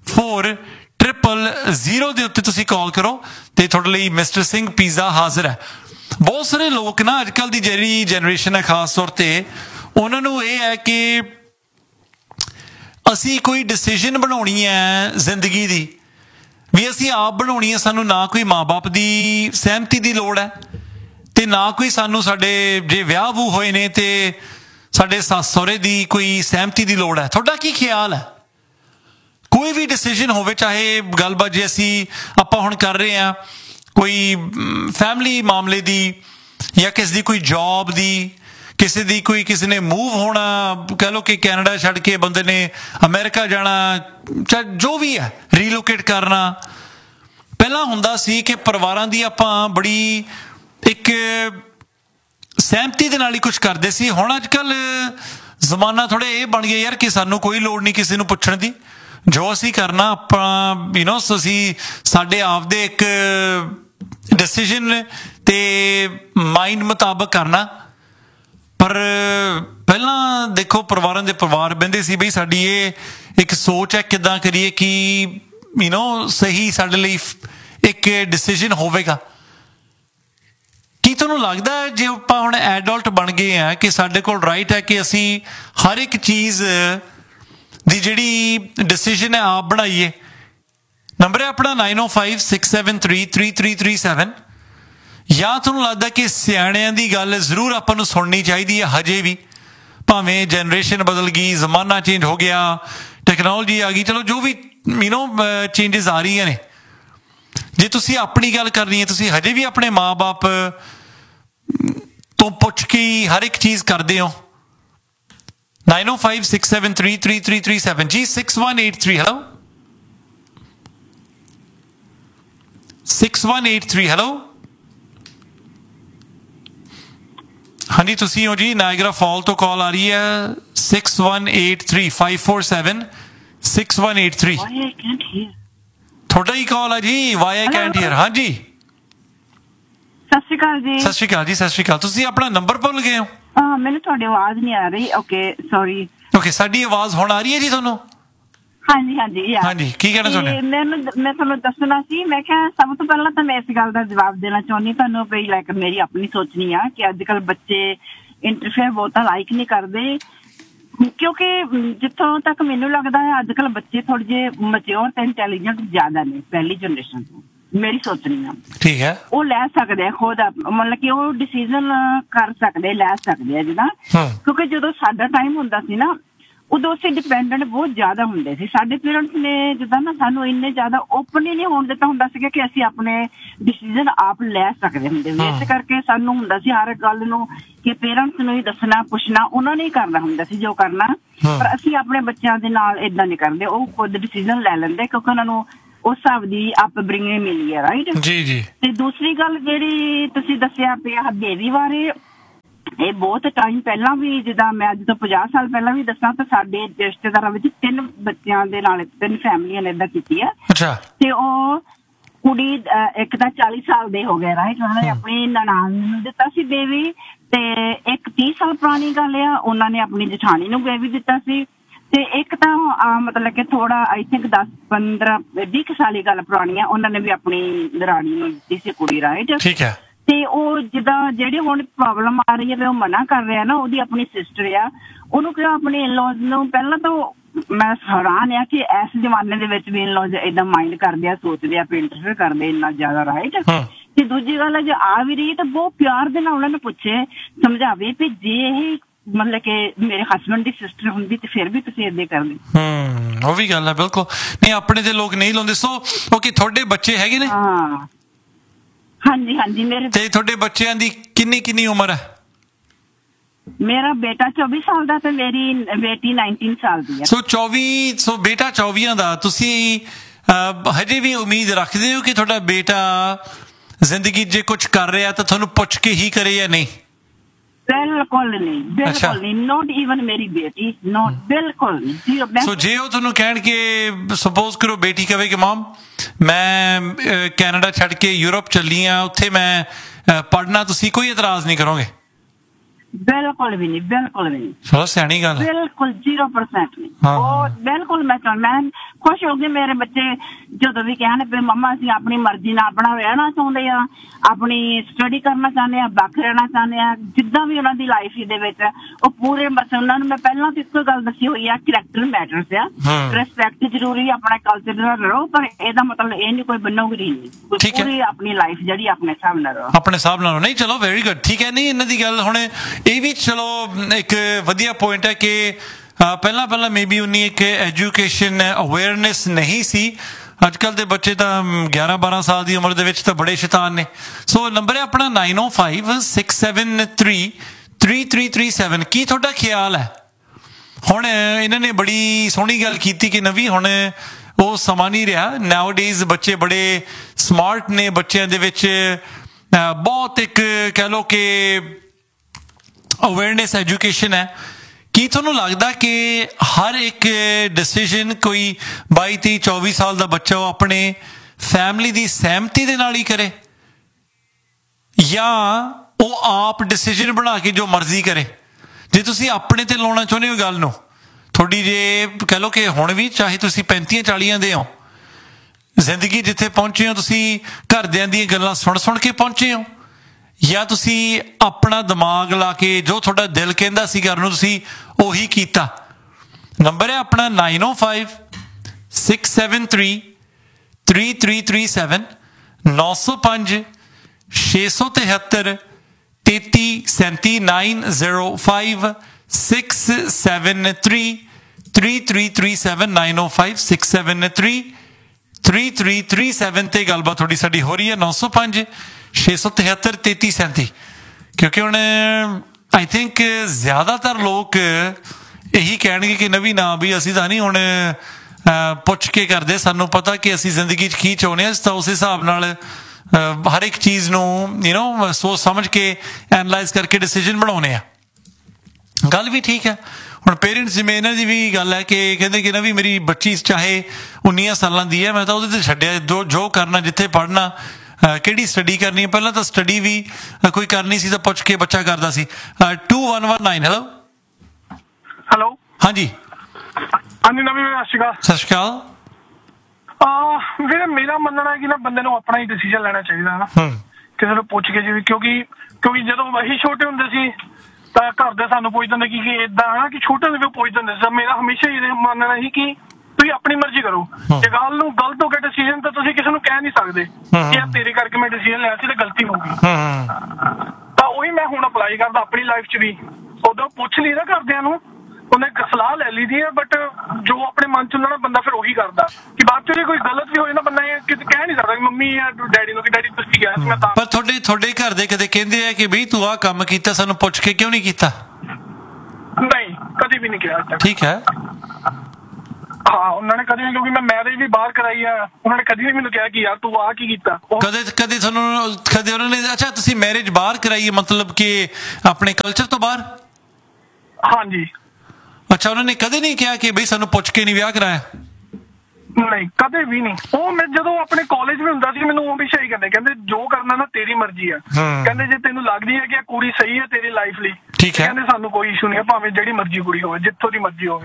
4000 ਦੇ ਉੱਤੇ ਤੁਸੀਂ ਕਾਲ ਕਰੋ ਤੇ ਤੁਹਾਡੇ ਲਈ ਮਿਸਟਰ ਸਿੰਘ ਪੀਜ਼ਾ ਹਾਜ਼ਰ ਹੈ। ਬਹੁਤ ਸਾਰੇ ਲੋਕ ਨਾ ਅੱਜ ਕੱਲ ਦੀ ਜਿਹੜੀ ਜਨਰੇਸ਼ਨ ਹੈ ਖਾਸ ਤੌਰ ਤੇ ਉਹਨਾਂ ਨੂੰ ਇਹ ਹੈ ਕਿ ਅਸੀਂ ਕੋਈ ਡਿਸੀਜਨ ਬਣਾਉਣੀ ਹੈ ਜ਼ਿੰਦਗੀ ਦੀ ਵੀ ਅਸੀਂ ਆਪ ਬਣਾਉਣੀ ਹੈ, ਸਾਨੂੰ ਨਾ ਕੋਈ ਮਾਂ-ਬਾਪ ਦੀ ਸਹਿਮਤੀ ਦੀ ਲੋੜ ਹੈ ਤੇ ਨਾ ਕੋਈ ਸਾਨੂੰ ਸਾਡੇ ਜੇ ਵਿਆਹ ਵੂ ਹੋਏ ਨੇ ਤੇ ਸਾਡੇ ਸੱਸ ਸਹੁਰੇ ਦੀ ਕੋਈ ਸਹਿਮਤੀ ਦੀ ਲੋੜ ਹੈ। ਤੁਹਾਡਾ ਕੀ ਖਿਆਲ ਹੈ? ਕੋਈ ਵੀ ਡਿਸੀਜਨ ਹੋਵੇ, ਚਾਹੇ ਗੱਲਬਾਤ ਜੇ ਆਪਾਂ ਹੁਣ ਕਰ ਰਹੇ ਹਾਂ ਕੋਈ ਫੈਮਿਲੀ ਮਾਮਲੇ ਦੀ ਜਾਂ ਕਿਸੇ ਦੀ ਕੋਈ ਜੌਬ ਦੀ, ਕਿਸੇ ਨੇ ਮੂਵ ਹੋਣਾ, ਕਹਿ ਲਓ ਕਿ ਕੈਨੇਡਾ ਛੱਡ ਕੇ ਬੰਦੇ ਨੇ ਅਮਰੀਕਾ ਜਾਣਾ, ਚਾਹੇ ਜੋ ਵੀ ਹੈ, ਰੀਲੋਕੇਟ ਕਰਨਾ। ਪਹਿਲਾਂ ਹੁੰਦਾ ਸੀ ਕਿ ਪਰਿਵਾਰਾਂ ਦੀ ਆਪਾਂ ਬੜੀ ਇੱਕ ਸਹਿਮਤੀ ਦੇ ਨਾਲ ਹੀ ਕੁਛ ਕਰਦੇ ਸੀ। ਹੁਣ ਅੱਜ ਕੱਲ੍ਹ ਜ਼ਮਾਨਾ ਥੋੜ੍ਹਾ ਇਹ ਬਣ ਗਿਆ ਯਾਰ ਕਿ ਸਾਨੂੰ ਕੋਈ ਲੋੜ ਨਹੀਂ ਕਿਸੇ ਨੂੰ ਪੁੱਛਣ ਦੀ, ਜੋ ਅਸੀਂ ਕਰਨਾ ਆਪਾਂ ਅਸੀਂ ਸਾਡੇ ਆਪ ਦੇ ਇੱਕ ਡਿਸੀਜਨ ਤੇ ਮਾਈਂਡ ਮੁਤਾਬਕ ਕਰਨਾ। ਪਰ ਪਹਿਲਾਂ ਦੇਖੋ ਪਰਿਵਾਰਾਂ ਦੇ ਪਰਿਵਾਰ ਬਹਿੰਦੇ ਸੀ, ਬਈ ਸਾਡੀ ਇਹ ਇੱਕ ਸੋਚ ਹੈ ਕਿੱਦਾਂ ਕਰੀਏ ਕਿ ਸਹੀ ਸਾਡੇ ਲਈ ਇੱਕ ਡਿਸੀਜਨ ਹੋਵੇਗਾ। ਕੀ ਤੁਹਾਨੂੰ ਲੱਗਦਾ ਜੇ ਆਪਾਂ ਹੁਣ ਐਡਲਟ ਬਣ ਗਏ ਹਾਂ ਕਿ ਸਾਡੇ ਕੋਲ ਰਾਈਟ ਹੈ ਕਿ ਅਸੀਂ ਹਰ ਇੱਕ ਚੀਜ਼ ਦੀ ਜਿਹੜੀ ਡਿਸੀਜਨ ਹੈ ਆਪ ਬਣਾਈਏ? ਨੰਬਰ ਹੈ ਆਪਣਾ 9056733337। ਜਾਂ ਤੁਹਾਨੂੰ ਲੱਗਦਾ ਕਿ ਸਿਆਣਿਆਂ ਦੀ ਗੱਲ ਜ਼ਰੂਰ ਆਪਾਂ ਨੂੰ ਸੁਣਨੀ ਚਾਹੀਦੀ ਹੈ ਹਜੇ ਵੀ, ਭਾਵੇਂ ਜਨਰੇਸ਼ਨ ਬਦਲ ਗਈ, ਜ਼ਮਾਨਾ ਚੇਂਜ ਹੋ ਗਿਆ, ਟੈਕਨੋਲੋਜੀ ਆ ਗਈ, ਚਲੋ ਜੋ ਵੀ ਚੇਂਜਿਸ ਆ ਰਹੀਆਂ ਨੇ, ਜੇ ਤੁਸੀਂ ਆਪਣੀ ਗੱਲ ਕਰਨੀ ਹੈ ਤੁਸੀਂ ਹਜੇ ਵੀ ਆਪਣੇ ਮਾਂ-ਬਾਪ ਤੋਂ ਪੁੱਛ ਕੇ ਹੀ ਹਰ ਇੱਕ ਚੀਜ਼ ਕਰਦੇ ਹੋ? 9056733337 ਜੀ 6183 ਹੈਲੋ 6183 ਹੈਲੋ। ਹਾਂਜੀ ਤੁਸੀਂ ਹੋ ਜੀ, ਨਾਇਗਰਾ ਫਾਲ ਤੋਂ ਕਾਲ ਆ ਰਹੀ ਹੈ 6183 547 6183। ਤੁਹਾਡਾ ਹੀ ਕਾਲ ਹੈ ਜੀ, ਵਾਈ ਆਈ ਕੈਂਟ ਹੀਅਰ। ਹਾਂਜੀ ਸਤਿ ਸ਼੍ਰੀ ਅਕਾਲ ਜੀ। ਸਤਿ ਸ਼੍ਰੀ ਅਕਾਲ ਜੀ, ਸਤਿ ਸ਼੍ਰੀ ਅਕਾਲ। ਤੁਸੀਂ ਆਪਣਾ ਨੰਬਰ ਭੁੱਲ ਗਏ ਹੋ? ਮੈਨੂੰ ਤੁਹਾਡੀ ਆਵਾਜ਼ ਨਹੀਂ ਆ ਰਹੀ। Okay sorry. ਓਕੇ, ਸਾਡੀ ਆਵਾਜ਼ ਹੁਣ ਆ ਰਹੀ ਹੈ ਜੀ ਤੁਹਾਨੂੰ? ਹਾਂਜੀ ਹਾਂਜੀ ਹਾਂਜੀ, ਕੀ ਕਹਿਣਾ ਚਾਹੁੰਦੇ? ਮੈਂ ਤੁਹਾਨੂੰ ਦੱਸਣਾ ਸੀ, ਮੈਂ ਕਿਹਾ ਸਭ ਤੋਂ ਪਹਿਲਾਂ ਤਾਂ ਮੈਂ ਇਸ ਗੱਲ ਦਾ ਜਵਾਬ ਦੇਣਾ ਚਾਹੁੰਦੀ ਤੁਹਾਨੂੰ ਵੀ ਲਾਈਕ ਮੇਰੀ ਆਪਣੀ ਸੋਚਣੀ ਆ ਕਿ ਅੱਜ ਕੱਲ੍ਹ ਬੱਚੇ ਇੰਟਰਫੇਅਰ ਬਹੁਤਾ ਲਾਈਕ ਨਹੀਂ ਕਰਦੇ, ਕਿਉਂਕਿ ਜਿੱਥੋਂ ਤੱਕ ਮੈਨੂੰ ਲੱਗਦਾ ਹੈ ਅੱਜ ਕੱਲ੍ਹ ਬੱਚੇ ਥੋੜ੍ਹੇ ਜਿਹੇ ਮੈਚਿਓਰ ਤੇ ਇੰਟੈਲੀਜੈਂਟ ਜ਼ਿਆਦਾ ਨੇ ਪਹਿਲੀ ਜਨਰੇਸ਼ਨ ਤੋਂ, ਮੇਰੀ ਸੋਚਣੀ ਆ। ਠੀਕ ਹੈ, ਉਹ ਲੈ ਸਕਦੇ ਆ ਖੁਦ, ਮਤਲਬ ਕਿ ਉਹ ਡਿਸੀਜ਼ਨ ਕਰ ਸਕਦੇ, ਲੈ ਸਕਦੇ ਆ ਜਿੱਦਾਂ, ਕਿਉਂਕਿ ਜਦੋਂ ਸਾਡਾ ਟਾਈਮ ਹੁੰਦਾ ਸੀ ਨਾ ਉਦੋਂ ਅਸੀਂ ਡਿਪੈਂਡੈਂਟ ਬਹੁਤ ਜ਼ਿਆਦਾ ਹੁੰਦੇ ਸੀ। ਸਾਡੇ ਪੇਰੈਂਟਸ ਨੇ ਜਿੱਦਾਂ ਨਾ ਸਾਨੂੰ ਇੰਨੇ ਜ਼ਿਆਦਾ ਓਪਨ ਹੀ ਨਹੀਂ ਹੋਣ ਦਿੱਤਾ ਹੁੰਦਾ ਸੀਗਾ ਕਿ ਅਸੀਂ ਆਪਣੇ ਡਿਸੀਜ਼ਨ ਆਪ ਲੈ ਸਕਦੇ ਹੁੰਦੇ ਸੀ। ਇਸ ਕਰਕੇ ਸਾਨੂੰ ਹੁੰਦਾ ਸੀ ਹਰ ਗੱਲ ਨੂੰ ਕਿ ਪੇਰੈਂਟਸ ਨੂੰ ਹੀ ਦੱਸਣਾ, ਪੁੱਛਣਾ, ਉਹਨਾਂ ਨੇ ਹੀ ਕਰਨਾ ਹੁੰਦਾ ਸੀ ਜੋ ਕਰਨਾ। ਪਰ ਅਸੀਂ ਆਪਣੇ ਬੱਚਿਆਂ ਦੇ ਨਾਲ ਏਦਾਂ ਨਹੀਂ ਕਰਦੇ, ਉਹ ਖੁਦ ਡਿਸੀਜ਼ਨ ਲੈ ਲੈਂਦੇ ਕਿਉਂਕਿ ਉਹਨਾਂ ਨੂੰ ਉਸ ਹਿਸਾਬ ਦੀ ਅਪਬ੍ਰਿੰਗਿੰਗ ਮਿਲੀ ਹੈ। ਰਾਈਟ ਜੀ ਜੀ। ਤੇ ਦੂਸਰੀ ਗੱਲ ਜਿਹੜੀ ਤੁਸੀਂ ਦੱਸਿਆ ਪਿਆ ਬੇਬੀ ਬਾਰੇ, ਇਹ ਬਹੁਤ ਟਾਈਮ ਪਹਿਲਾਂ ਵੀ, ਜਿੱਦਾਂ ਮੈਂ ਅੱਜ ਤੋਂ 50 ਸਾਲ ਪਹਿਲਾਂ ਵੀ ਦੱਸਾਂ ਤਾਂ ਸਾਡੇ ਰਿਸ਼ਤੇਦਾਰਾਂ ਵਿੱਚ 3 ਬੱਚਿਆਂ ਦੇ ਨਾਲ 3 ਫੈਮਲੀਆਂ ਨੇ ਏਦਾਂ ਕੀਤੀ ਹੈ। ਅੱਛਾ। ਤੇ ਉਹ ਕੁੜੀ ਇੱਕ ਤਾਂ 40 ਸਾਲ ਦੇ ਹੋ ਗਏ, ਰਾਈਟ, ਉਹਨਾਂ ਨੇ ਆਪਣੀ ਨਨਾਣ ਨੂੰ ਦਿੱਤਾ ਸੀ ਬੇਬੀ, ਤੇ ਇੱਕ 30 ਸਾਲ ਪੁਰਾਣੀ ਗੱਲ ਆ ਉਹਨਾਂ ਨੇ ਆਪਣੀ ਜਠਾਣੀ ਨੂੰ ਬੇਬੀ ਦਿੱਤਾ ਸੀ, ਤੇ ਇੱਕ ਤਾਂ ਮਤਲਬ ਕਿ ਥੋੜਾ ਆਈ ਥਿੰਕ 10-15-20 ਸਾਲੀ ਗੱਲ ਪੁਰਾਣੀ ਆ, ਉਹਨਾਂ ਨੇ ਵੀ ਆਪਣੀ ਦਰਾਣੀ ਨੂੰ ਦਿੱਤੀ ਸੀ ਕੁੜੀ, ਰਾਈਟ। ਠੀਕ ਹੈ। ਤੇ ਉਹ ਜਿੱਦਾਂ ਜਿਹੜੀ ਹੁਣ ਪ੍ਰੋਬਲਮ ਆ ਰਹੀ ਹੈ ਵੀ ਉਹ ਮਨਾ ਕਰ ਰਿਹਾ ਨਾ, ਉਹਦੀ ਆਪਣੀ ਸਿਸਟਰ ਆ, ਉਹਨੂੰ ਕਿਹਾ ਆਪਣੇ ਇਨਲॉज ਨੂੰ, ਪਹਿਲਾਂ ਤਾਂ ਮੈਂ ਹੈਰਾਨ ਆ ਕਿ ਇਸ ਜ਼ਮਾਨੇ ਦੇ ਵਿੱਚ ਵੀ ਇਨਲॉज ਏਦਾਂ ਮਾਈਂਡ ਕਰਦੇ ਆ, ਸੋਚਦੇ ਆ, ਇੰਟਰਫੇਅਰ ਕਰਦੇ ਇੰਨਾ ਜ਼ਿਆਦਾ, ਰਾਈਟ। ਤੇ ਦੂਜੀ ਗੱਲ ਜੇ ਆ ਵੀ ਰਹੀ ਤਾਂ ਬਹੁਤ ਪਿਆਰ ਦੇ ਨਾਲ ਉਹਨਾਂ ਨੂੰ ਪੁੱਛੇ, ਸਮਝਾਵੇ ਵੀ ਜੇ ਇਹ ਮਤਲਬ ਕਿ ਮੇਰੇ ਹਸਬੈਂਡ ਦੀ ਸਿਸਟਰ ਹੁੰਦੀ ਤੇ ਫਿਰ ਵੀ ਤੁਸੀਂ ਏਦਾਂ ਕਰਦੇ। ਉਹ ਵੀ ਗੱਲ ਹੈ, ਬਿਲਕੁਲ। ਨਹੀਂ, ਆਪਣੇ ਦੇ ਲੋਕ ਨਹੀਂ ਲਾਉਂਦੇ। ਸੋ ਓਕੇ, ਤੁਹਾਡੇ ਬੱਚੇ ਹੈਗੇ ਨੇ? ਹਾਂ ਹਾਂਜੀ ਹਾਂਜੀ। ਮੇਰੇ ਤੇ ਤੁਹਾਡੇ ਬੱਚਿਆਂ ਦੀ ਕਿੰਨੀ ਉਮਰ ਹੈ? ਮੇਰਾ ਬੇਟਾ 24 ਸਾਲ ਦਾ ਤੇ ਮੇਰੀ ਬੇਟੀ 19 ਸਾਲ ਦੀ ਹੈ। ਸੋ ਬੇਟਾ 24 ਦਾ, ਤੁਸੀਂ ਹਜੇ ਵੀ ਉਮੀਦ ਰੱਖਦੇ ਹੋ ਕਿ ਤੁਹਾਡਾ ਬੇਟਾ ਜ਼ਿੰਦਗੀ 'ਚ ਜੇ ਕੁਝ ਕਰ ਰਿਹਾ ਤਾਂ ਤੁਹਾਨੂੰ ਪੁੱਛ ਕੇ ਹੀ ਕਰੇ ਜਾਂ ਨਹੀਂ? ਬਿਲਕੁਲ ਨਹੀਂ, ਬਿਲਕੁਲ ਨਹੀਂ, ਨੋਟ ਈਵਨ ਮੇਰੀ ਬੇਟੀ, ਨੋਟ, ਬਿਲਕੁਲ ਨਹੀਂ। ਸੋ ਜੇ ਉਹ ਤੁਹਾਨੂੰ ਕਹਿਣ ਕਿ ਸਪੋਜ਼ ਕਰੋ ਬੇਟੀ ਕਹੇ ਕਿ ਮਮ ਮੈਂ ਕੈਨੇਡਾ ਛੱਡ ਕੇ ਯੂਰਪ ਚੱਲੀ ਆ, ਉੱਥੇ ਮੈਂ ਪੜ੍ਹਨਾ, ਤੁਸੀਂ ਕੋਈ ਇਤਰਾਜ਼ ਨਹੀਂ ਕਰੋਗੇ? ਬਿਲਕੁਲ ਵੀ ਨਹੀਂ, ਬਿਲਕੁਲ ਵੀ ਨਹੀਂ, ਚਲੋ ਸਿਆਣੀ ਗੱਲ ਹੈ। ਬਿਲਕੁਲ 0% ਨਹੀਂ। ਹਾਂ। ਉਹ ਬਿਲਕੁਲ ਮੈਂ ਖੁਸ਼ ਹੋ ਗਈ। ਮੇਰੇ ਬੱਚੇ ਜਦੋਂ ਵੀ ਕਹਿਣ ਵੀ ਮੰਮਾ ਅਸੀਂ ਆਪਣੀ ਮਰਜ਼ੀ ਨਾਲ ਆਪਣਾ ਰਹਿਣਾ ਚਾਹੁੰਦੇ ਆ, ਆਪਣੀ ਸਟੱਡੀ ਕਰਨਾ ਚਾਹੁੰਦੇ ਆ, ਵੱਖ ਰਹਿਣਾ ਚਾਹੁੰਦੇ ਆ, ਜਿੱਦਾਂ ਵੀ ਉਹਨਾਂ ਦੀ ਲਾਈਫ ਦੇ ਵਿੱਚ ਉਹ ਪੂਰੇ ਬਸ ਉਹਨਾਂ ਨੂੰ ਮੈਂ ਪਹਿਲਾਂ ਤੋਂ ਇੱਕੋ ਗੱਲ ਦੱਸੀ ਹੋਈ ਆ, ਕਰੈਕਟਰ ਮੈਟਰਸ ਆ, ਰਿਸਪੈਕਟ ਜ਼ਰੂਰੀ, ਆਪਣਾ ਕਲਚਰ ਨਾਲ ਰਹੋ, ਪਰ ਇਹਦਾ ਮਤਲਬ ਇਹ ਨਹੀਂ ਕੋਈ ਬੰਨੋਗਰੀ ਨਹੀਂ, ਪੂਰੀ ਆਪਣੀ ਲਾਈਫ ਜਿਹੜੀ ਆਪਣੇ ਹਿਸਾਬ ਨਾਲ ਰਹੋ, ਆਪਣੇ ਹਿਸਾਬ ਨਾਲ। ਨਹੀਂ ਚਲੋ ਵੈਰੀ ਗੁੱਡ, ਠੀਕ ਹੈ। ਨਹੀਂ ਇਹਨਾਂ ਦੀ ਗੱਲ ਹੁਣ ਇਹ ਵੀ ਚਲੋ ਇੱਕ ਵਧੀਆ ਪੁਆਇੰਟ ਹੈ ਕਿ ਪਹਿਲਾਂ ਮੇਬੀ ਉਨੀ ਇੱਕ ਐਜੂਕੇਸ਼ਨ ਅਵੇਅਰਨੈਸ ਨਹੀਂ ਸੀ। ਅੱਜ ਕੱਲ੍ਹ ਦੇ ਬੱਚੇ ਤਾਂ 11-12 ਸਾਲ ਦੀ ਉਮਰ ਦੇ ਵਿੱਚ ਤਾਂ ਬੜੇ ਸ਼ੈਤਾਨ ਨੇ। ਸੋ ਨੰਬਰ ਹੈ ਆਪਣਾ 9056733337। ਕੀ ਤੁਹਾਡਾ ਖਿਆਲ ਹੈ? ਹੁਣ ਇਹਨਾਂ ਨੇ ਬੜੀ ਸੋਹਣੀ ਗੱਲ ਕੀਤੀ ਕਿ ਨਵੀਂ ਹੁਣ ਉਹ ਸਮਾਂ ਨਹੀਂ ਰਿਹਾ। ਨਾਓ ਡੇਜ਼ ਬੱਚੇ ਬੜੇ ਸਮਾਰਟ ਨੇ, ਬੱਚਿਆਂ ਦੇ ਵਿੱਚ ਬਹੁਤ ਇੱਕ ਕਹਿ ਲਓ ਕਿ ਅਵੇਅਰਨੈਸ ਐਜੂਕੇਸ਼ਨ ਹੈ। ਕੀ ਤੁਹਾਨੂੰ ਲੱਗਦਾ ਕਿ ਹਰ ਇੱਕ ਡਿਸੀਜਨ ਕੋਈ 22-23-24 ਸਾਲ ਦਾ ਬੱਚਾ ਉਹ ਆਪਣੇ ਫੈਮਿਲੀ ਦੀ ਸਹਿਮਤੀ ਦੇ ਨਾਲ ਹੀ ਕਰੇ, ਜਾਂ ਉਹ ਆਪ ਡਿਸੀਜਨ ਬਣਾ ਕੇ ਜੋ ਮਰਜ਼ੀ ਕਰੇ? ਜੇ ਤੁਸੀਂ ਆਪਣੇ ਤੇ ਲਾਉਣਾ ਚਾਹੁੰਦੇ ਹੋ ਗੱਲ ਨੂੰ, ਤੁਹਾਡੀ ਜੇ ਕਹਿ ਲਓ ਕਿ ਹੁਣ ਵੀ ਚਾਹੇ ਤੁਸੀਂ 35-40 ਦੇ ਹੋ, ਜ਼ਿੰਦਗੀ ਜਿੱਥੇ ਪਹੁੰਚੇ ਹੋ ਤੁਸੀਂ ਘਰਦਿਆਂ ਦੀਆਂ ਗੱਲਾਂ ਸੁਣ ਕੇ ਪਹੁੰਚੇ ਹੋ, ਜਾਂ ਤੁਸੀਂ ਆਪਣਾ ਦਿਮਾਗ ਲਾ ਕੇ ਜੋ ਤੁਹਾਡਾ ਦਿਲ ਕਹਿੰਦਾ ਸੀ ਕਰਨ ਨੂੰ ਤੁਸੀਂ ਉਹੀ ਕੀਤਾ? ਨੰਬਰ ਹੈ ਆਪਣਾ 9056733337 905-673-3337 905-673-3337 905-673-3337 ਤੇ ਗੱਲਬਾਤ ਥੋੜੀ ਸਾਡੀ ਹੋ ਰਹੀ ਹੈ। 905-673-3337 ਕਿਉਂਕਿ ਹੁਣ ਆਈ ਥਿੰਕ ਜ਼ਿਆਦਾਤਰ ਲੋਕ ਇਹੀ ਕਹਿਣਗੇ ਕਿ ਨਵੀਂ ਨਾ ਵੀ ਅਸੀਂ ਤਾਂ ਨਹੀਂ ਹੁਣ ਪੁੱਛ ਕੇ ਕਰਦੇ, ਸਾਨੂੰ ਪਤਾ ਕਿ ਅਸੀਂ ਜ਼ਿੰਦਗੀ 'ਚ ਕੀ ਚਾਹੁੰਦੇ ਹਾਂ, ਤਾਂ ਉਸ ਹਿਸਾਬ ਨਾਲ ਹਰ ਇੱਕ ਚੀਜ਼ ਨੂੰ ਸੋਚ ਸਮਝ ਕੇ ਐਨਾਲਾਈਜ਼ ਕਰਕੇ ਡਿਸੀਜਨ ਬਣਾਉਣੇ ਆ। ਗੱਲ ਵੀ ਠੀਕ ਹੈ। ਹੁਣ ਪੇਰੈਂਟਸ ਜਿਵੇਂ ਇਹਨਾਂ ਦੀ ਵੀ ਗੱਲ ਹੈ ਕਿ ਕਹਿੰਦੇ ਕਿ ਨਾ ਵੀ ਮੇਰੀ ਬੱਚੀ ਚਾਹੇ 19 ਸਾਲਾਂ ਦੀ ਹੈ, ਮੈਂ ਤਾਂ ਉਹਦੇ ਤੇ ਛੱਡਿਆ ਜੋ ਕਰਨਾ, ਜਿੱਥੇ ਪੜ੍ਹਨਾ, ਕਿਹੜੀ ਸਟੱਡੀ ਕਰਨੀ ਹੈ। ਪਹਿਲਾਂ ਤਾਂ ਸਟੱਡੀ ਵੀ ਕੋਈ ਕਰਨੀ ਸੀ ਤਾਂ ਪੁੱਛ ਕੇ ਬੱਚਾ ਕਰਦਾ ਸੀ। 2119 ਹੈਲੋ ਹਾਂਜੀ ਹਾਂਜੀ ਨਵੀਂ ਵੀਰੇ, ਸਤਿ ਸ਼੍ਰੀ ਅਕਾਲ। ਵੀਰੇ ਮੇਰਾ ਮੰਨਣਾ ਹੈ ਕਿ ਨਾ ਬੰਦੇ ਨੂੰ ਆਪਣਾ ਹੀ ਡਿਸੀਜਨ ਲੈਣਾ ਚਾਹੀਦਾ ਨਾ, ਕਿਸੇ ਨੂੰ ਪੁੱਛ ਕੇ। ਜਿਵੇਂ ਕਿਉਂਕਿ ਜਦੋਂ ਅਸੀਂ ਛੋਟੇ ਹੁੰਦੇ ਸੀ ਤਾਂ ਘਰ ਦੇ ਸਾਨੂੰ ਪੁੱਛਦੇ ਹੁੰਦੇ ਕਿ ਏਦਾਂ ਹੈ ਕਿ ਛੋਟੇ ਹੁੰਦੇ ਵੀ ਪੁੱਛਦੇ ਹੁੰਦੇ ਸੀ। ਮੇਰਾ ਹਮੇਸ਼ਾ ਹੀ ਇਹ ਮੰਨਣਾ ਸੀ ਕਿ ਤੁਸੀਂ ਆਪਣੀ ਮਰਜ਼ੀ ਕਰੋ, ਜੇ ਗੱਲ ਨੂੰ ਗਲਤ ਹੋ ਗਿਆ ਡਿਸੀਜਨ ਤਾਂ ਤੁਸੀਂ ਕਿਸੇ ਨੂੰ ਕਹਿ ਨਹੀਂ ਸਕਦੇ ਕਿ ਯਾਰ ਤੇਰੇ ਕਰਕੇ ਮੈਂ ਡਿਸੀਜਨ ਲਿਆ ਸੀ ਤੇ ਗਲਤੀ ਹੋ ਗਈ। ਤਾਂ ਉਹੀ ਮੈਂ ਹੁਣ ਅਪਲਾਈ ਕਰਦਾ ਆਪਣੀ ਲਾਈਫ 'ਚ ਵੀ। ਉਦੋਂ ਪੁੱਛ ਲਈ ਨਾ ਘਰਦਿਆਂ ਨੂੰ, ਉਹਨੇ ਸਲਾਹ ਲੈ ਲਈ ਦੀ ਹੈ, ਬਟ ਜੋ ਆਪਣੇ ਮਨ 'ਚ ਹੁੰਦਾ ਨਾ ਬੰਦਾ ਫਿਰ ਉਹੀ ਕਰਦਾ। ਕਿ ਬਾਅਦ 'ਚ ਜੇ ਕੋਈ ਗਲਤ ਵੀ ਹੋਏ ਨਾ, ਬੰਦਾ ਇਹ ਕਹਿ ਨਹੀਂ ਸਕਦਾ ਕਿ ਮੰਮੀ ਜਾਂ ਡੈਡੀ ਨੂੰ ਕਿ ਡੈਡੀ ਤੁਸੀਂ ਕਿਹਾ ਸੀ ਮੈਂ ਤਾਂ। ਪਰ ਤੁਹਾਡੇ ਘਰ ਦੇ ਕਦੇ ਕਹਿੰਦੇ ਆ ਕਿ ਬਈ ਤੂੰ ਆਹ ਕੰਮ ਕੀਤਾ, ਸਾਨੂੰ ਪੁੱਛ ਕੇ ਕਿਉਂ ਨਹੀਂ ਕੀਤਾ? ਨਹੀਂ, ਕਦੇ ਵੀ ਨਹੀਂ ਕਿਹਾ। ਠੀਕ ਹੈ। ਹਾਂ, ਉਹਨਾਂ ਨੇ ਕਦੇ, ਕਿਉਂਕਿ ਮੈਂ ਮੈਰਿਜ ਵੀ ਬਾਹਰ ਕਰਾਈ ਆ, ਉਹਨਾਂ ਨੇ ਕਦੀ ਨਹੀਂ ਮੈਨੂੰ ਕਿਹਾ ਕਿ ਯਾਰ ਤੂੰ ਆਹ ਕੀ ਕੀਤਾ। ਕਦੇ ਤੁਹਾਨੂੰ ਉਹਨਾਂ ਨੇ ਅੱਛਾ ਤੁਸੀਂ ਮੈਰਿਜ ਬਾਹਰ ਕਰਾਈ ਹੈ ਮਤਲਬ ਕਿ ਆਪਣੇ ਕਲਚਰ ਤੋਂ ਬਾਹਰ? ਹਾਂਜੀ। ਅੱਛਾ, ਉਹਨਾਂ ਨੇ ਕਦੇ ਨਹੀਂ ਕਿਹਾ ਕਿ ਬਈ ਸਾਨੂੰ ਪੁੱਛ ਕੇ ਨਹੀਂ ਵਿਆਹ ਕਰਾਇਆ? ਨਹੀਂ, ਕਦੇ ਵੀ ਨਹੀਂ। ਉਹ ਮੈਂ ਜਦੋਂ ਆਪਣੇ ਕਾਲਜ ਵੀ ਹੁੰਦਾ ਸੀ, ਮੈਨੂੰ ਉਹ ਹਮੇਸ਼ਾ ਹੀ ਕਹਿੰਦੇ ਜੋ ਕਰਨਾ ਨਾ ਤੇਰੀ ਮਰਜ਼ੀ ਆ। ਕਹਿੰਦੇ ਜੇ ਤੈਨੂੰ ਲੱਗਦੀ ਹੈ ਕਿ ਇਹ ਕੁੜੀ ਸਹੀ ਹੈ ਤੇਰੀ ਲਾਈਫ ਲਈ, ਠੀਕ ਹੈ, ਕਹਿੰਦੇ ਸਾਨੂੰ ਕੋਈ ਇਸ਼ੂ ਨਹੀਂ ਹੈ, ਭਾਵੇਂ ਜਿਹੜੀ ਮਰਜ਼ੀ ਕੁੜੀ ਹੋਵੇ, ਜਿੱਥੋਂ ਦੀ ਮਰਜ਼ੀ ਹੋਵੇ।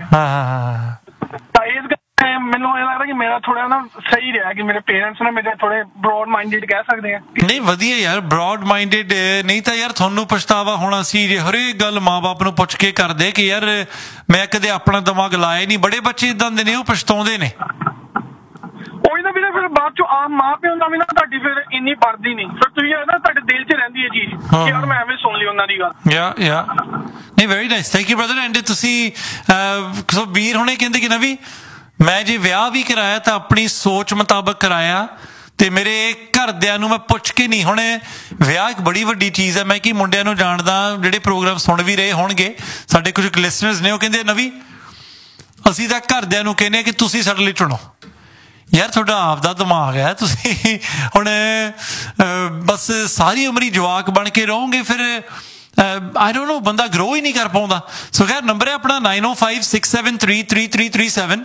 ਤਾਂ ਇਸ ਮੈਨੂੰ ਇਹ ਲੱਗਦਾ ਕਿ ਮੇਰਾ ਥੋੜਾ ਨਾ ਸਹੀ ਰਿਹਾ ਕਿ ਮੇਰੇ ਪੇਰੈਂਟਸ ਨੇ ਮੇਰੇ ਥੋੜੇ ਬਰੋਡ ਮਾਈਂਡਡ ਕਹਿ ਸਕਦੇ ਆ। ਨਹੀਂ ਵਧੀਆ ਯਾਰ, ਬਰੋਡ ਮਾਈਂਡਡ। ਨਹੀਂ ਤਾਂ ਯਾਰ ਤੁਹਾਨੂੰ ਪਛਤਾਵਾ ਹੋਣਾ ਸੀ ਜੇ ਹਰੇਕ ਗੱਲ ਮਾਂ-ਬਾਪ ਨੂੰ ਪੁੱਛ ਕੇ ਕਰਦੇ ਕਿ ਯਾਰ ਮੈਂ ਕਦੇ ਆਪਣਾ ਦਿਮਾਗ ਲਾਇਆ ਨਹੀਂ। ਬੜੇ ਬੱਚੇ ਇਦਾਂ ਦੇ ਨੇ, ਉਹ ਪਛਤਾਉਂਦੇ ਨੇ। ਉਹੀ ਨਾ ਵੀਰੇ, ਫਿਰ ਬਾਅਦ ਚੋਂ ਆਮ ਮਾਂ ਪਿਓ ਨਾਲ ਵੀ ਨਾ ਤੁਹਾਡੀ ਫਿਰ ਇੰਨੀ ਬਣਦੀ ਨਹੀਂ, ਫਿਰ ਤੁਸੀਂ ਨਾ ਤੁਹਾਡੇ ਦਿਲ 'ਚ ਰਹਿੰਦੀ ਹੈ ਚੀਜ਼ ਕਿ ਯਾਰ ਮੈਂ ਐਵੇਂ ਸੁਣ ਲਈ ਉਹਨਾਂ ਦੀ ਗੱਲ। ਨਹੀਂ, very nice, thank you brother. And ਤੁਸੀਂ ਵੀਰ ਹੁਣੇ ਕਹਿੰਦੇ ਕਿ ਨਾ ਵੀ ਮੈਂ ਜੇ ਵਿਆਹ ਵੀ ਕਰਾਇਆ ਤਾਂ ਆਪਣੀ ਸੋਚ ਮੁਤਾਬਕ ਕਰਾਇਆ ਤੇ ਮੇਰੇ ਘਰਦਿਆਂ ਨੂੰ ਮੈਂ ਪੁੱਛ ਕੇ ਨਹੀਂ। ਹੁਣ ਵਿਆਹ ਇੱਕ ਬੜੀ ਵੱਡੀ ਚੀਜ਼ ਹੈ। ਮੈਂ ਕਿ ਮੁੰਡਿਆਂ ਨੂੰ ਜਾਣਦਾ ਜਿਹੜੇ ਪ੍ਰੋਗਰਾਮ ਸੁਣ ਵੀ ਰਹੇ ਹੋਣਗੇ, ਸਾਡੇ ਕੁਝ ਲਿਸਨਰਸ ਨੇ, ਉਹ ਕਹਿੰਦੇ ਨਵੀਂ ਅਸੀਂ ਤਾਂ ਘਰਦਿਆਂ ਨੂੰ ਕਹਿੰਦੇ ਕਿ ਤੁਸੀਂ ਸਾਡੇ ਲਈ ਚੁਣੋ। ਯਾਰ ਤੁਹਾਡਾ ਆਪਦਾ ਦਿਮਾਗ ਹੈ, ਤੁਸੀਂ ਹੁਣ ਬਸ ਸਾਰੀ ਉਮਰ ਹੀ ਜਵਾਕ ਬਣ ਕੇ ਰਹੋਗੇ, ਫਿਰ ਆਈ ਡੋਂਟ ਨੋ, ਬੰਦਾ ਗਰੋ ਹੀ ਨਹੀਂ ਕਰ ਪਾਉਂਦਾ। ਸੋ ਖੈਰ ਨੰਬਰ ਹੈ ਆਪਣਾ 905-673-3337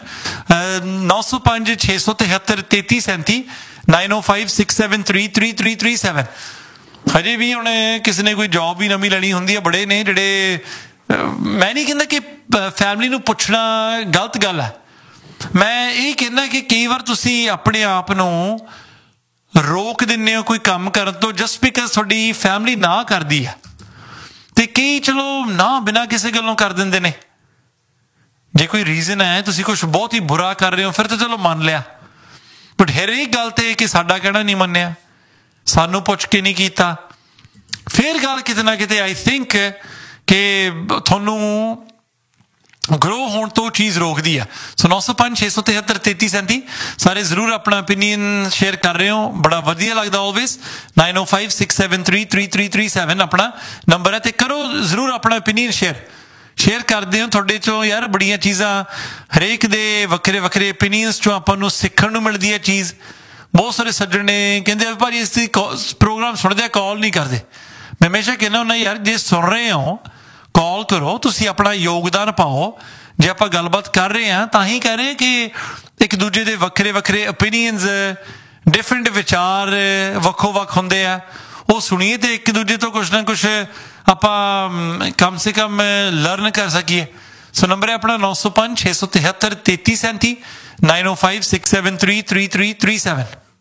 905-673-3337 905-673-3337। ਹਜੇ ਵੀ ਹੁਣ ਕਿਸੇ ਨੇ ਕੋਈ ਜੌਬ ਵੀ ਨਵੀਂ ਲੈਣੀ ਹੁੰਦੀ ਹੈ, ਬੜੇ ਨੇ ਜਿਹੜੇ, ਮੈਂ ਨਹੀਂ ਕਹਿੰਦਾ ਕਿ ਫੈਮਿਲੀ ਨੂੰ ਪੁੱਛਣਾ ਗਲਤ ਗੱਲ ਹੈ, ਮੈਂ ਇਹ ਕਹਿੰਦਾ ਕਿ ਕਈ ਵਾਰ ਤੁਸੀਂ ਆਪਣੇ ਆਪ ਨੂੰ ਰੋਕ ਦਿੰਦੇ ਹੋ ਕੋਈ ਕੰਮ ਕਰਨ ਤੋਂ ਜਸਟ ਬਿਕਾਜ਼ ਤੁਹਾਡੀ ਫੈਮਿਲੀ ਨਾ ਕਰਦੀ ਹੈ। ਤੇ ਕਈ ਚਲੋ ਨਾ ਬਿਨਾਂ ਕਿਸੇ ਗੱਲੋਂ ਕਰ ਦਿੰਦੇ ਨੇ। ਜੇ ਕੋਈ ਰੀਜ਼ਨ ਹੈ, ਤੁਸੀਂ ਕੁਛ ਬਹੁਤ ਹੀ ਬੁਰਾ ਕਰ ਰਹੇ ਹੋ, ਫਿਰ ਤਾਂ ਚਲੋ ਮੰਨ ਲਿਆ, ਬਟ ਹਰੇਕ ਗੱਲ ਤੇ ਕਿ ਸਾਡਾ ਕਹਿਣਾ ਨਹੀਂ ਮੰਨਿਆ, ਸਾਨੂੰ ਪੁੱਛ ਕੇ ਨਹੀਂ ਕੀਤਾ, ਫਿਰ ਗੱਲ ਕਿਤੇ ਨਾ ਕਿਤੇ ਆਈ ਥਿੰਕ ਕਿ ਤੁਹਾਨੂੰ ਗਰੋ ਹੋਣ ਤੋਂ ਚੀਜ਼ ਰੋਕਦੀ ਆ। ਸੋ 905 673 3337 ਸਾਰੇ ਜ਼ਰੂਰ ਆਪਣਾ ਓਪੀਨੀਅਨ ਸ਼ੇਅਰ ਕਰ ਰਹੇ ਹੋ, ਬੜਾ ਵਧੀਆ ਲੱਗਦਾ ਆਲਵੇਜ਼। 905 673 3337 ਆਪਣਾ ਨੰਬਰ ਹੈ, ਤੇ ਕਰੋ ਜ਼ਰੂਰ ਆਪਣਾ ਓਪੀਨੀਅਨ ਸ਼ੇਅਰ ਕਰਦੇ ਹੋ। ਤੁਹਾਡੇ ਚੋਂ ਯਾਰ ਬੜੀਆਂ ਚੀਜ਼ਾਂ, ਹਰੇਕ ਦੇ ਵੱਖਰੇ ਵੱਖਰੇ ਓਪੀਨੀਅਨਸ ਚੋਂ ਆਪਾਂ ਨੂੰ ਸਿੱਖਣ ਨੂੰ ਮਿਲਦੀ ਹੈ ਚੀਜ਼। ਬਹੁਤ ਸਾਰੇ ਸੱਜਣ ਨੇ ਕਹਿੰਦੇ ਆ ਭਾਜੀ ਇਸ ਪ੍ਰੋਗਰਾਮ ਸੁਣਦੇ ਆ, ਕਾਲ ਨਹੀਂ ਕਰਦੇ। ਮੈਂ ਹਮੇਸ਼ਾ ਕਹਿੰਦਾ ਹੁੰਦਾ ਯਾਰ, ਜੇ ਸੁਣ ਰਹੇ ਹੋ ਕਾਲ ਕਰੋ, ਤੁਸੀਂ ਆਪਣਾ ਯੋਗਦਾਨ ਪਾਓ। ਜੇ ਆਪਾਂ ਗੱਲਬਾਤ ਕਰ ਰਹੇ ਹਾਂ ਤਾਂ ਹੀ ਕਹਿ ਰਹੇ ਕਿ ਇੱਕ ਦੂਜੇ ਦੇ ਵੱਖਰੇ ਵੱਖਰੇ ਓਪੀਨੀਅਨਸ, ਡਿਫਰੈਂਟ ਵਿਚਾਰ ਵੱਖੋ ਵੱਖ ਹੁੰਦੇ ਆ, ਉਹ ਸੁਣੀਏ ਤੇ ਇੱਕ ਦੂਜੇ ਤੋਂ ਕੁਛ ਨਾ ਕੁਛ ਆਪਾਂ ਕਮ ਸੇ ਕਮ ਲਰਨ ਕਰ ਸਕੀਏ। ਸੋ ਨੰਬਰ ਹੈ ਆਪਣਾ 905 673 3337 905 673 3337।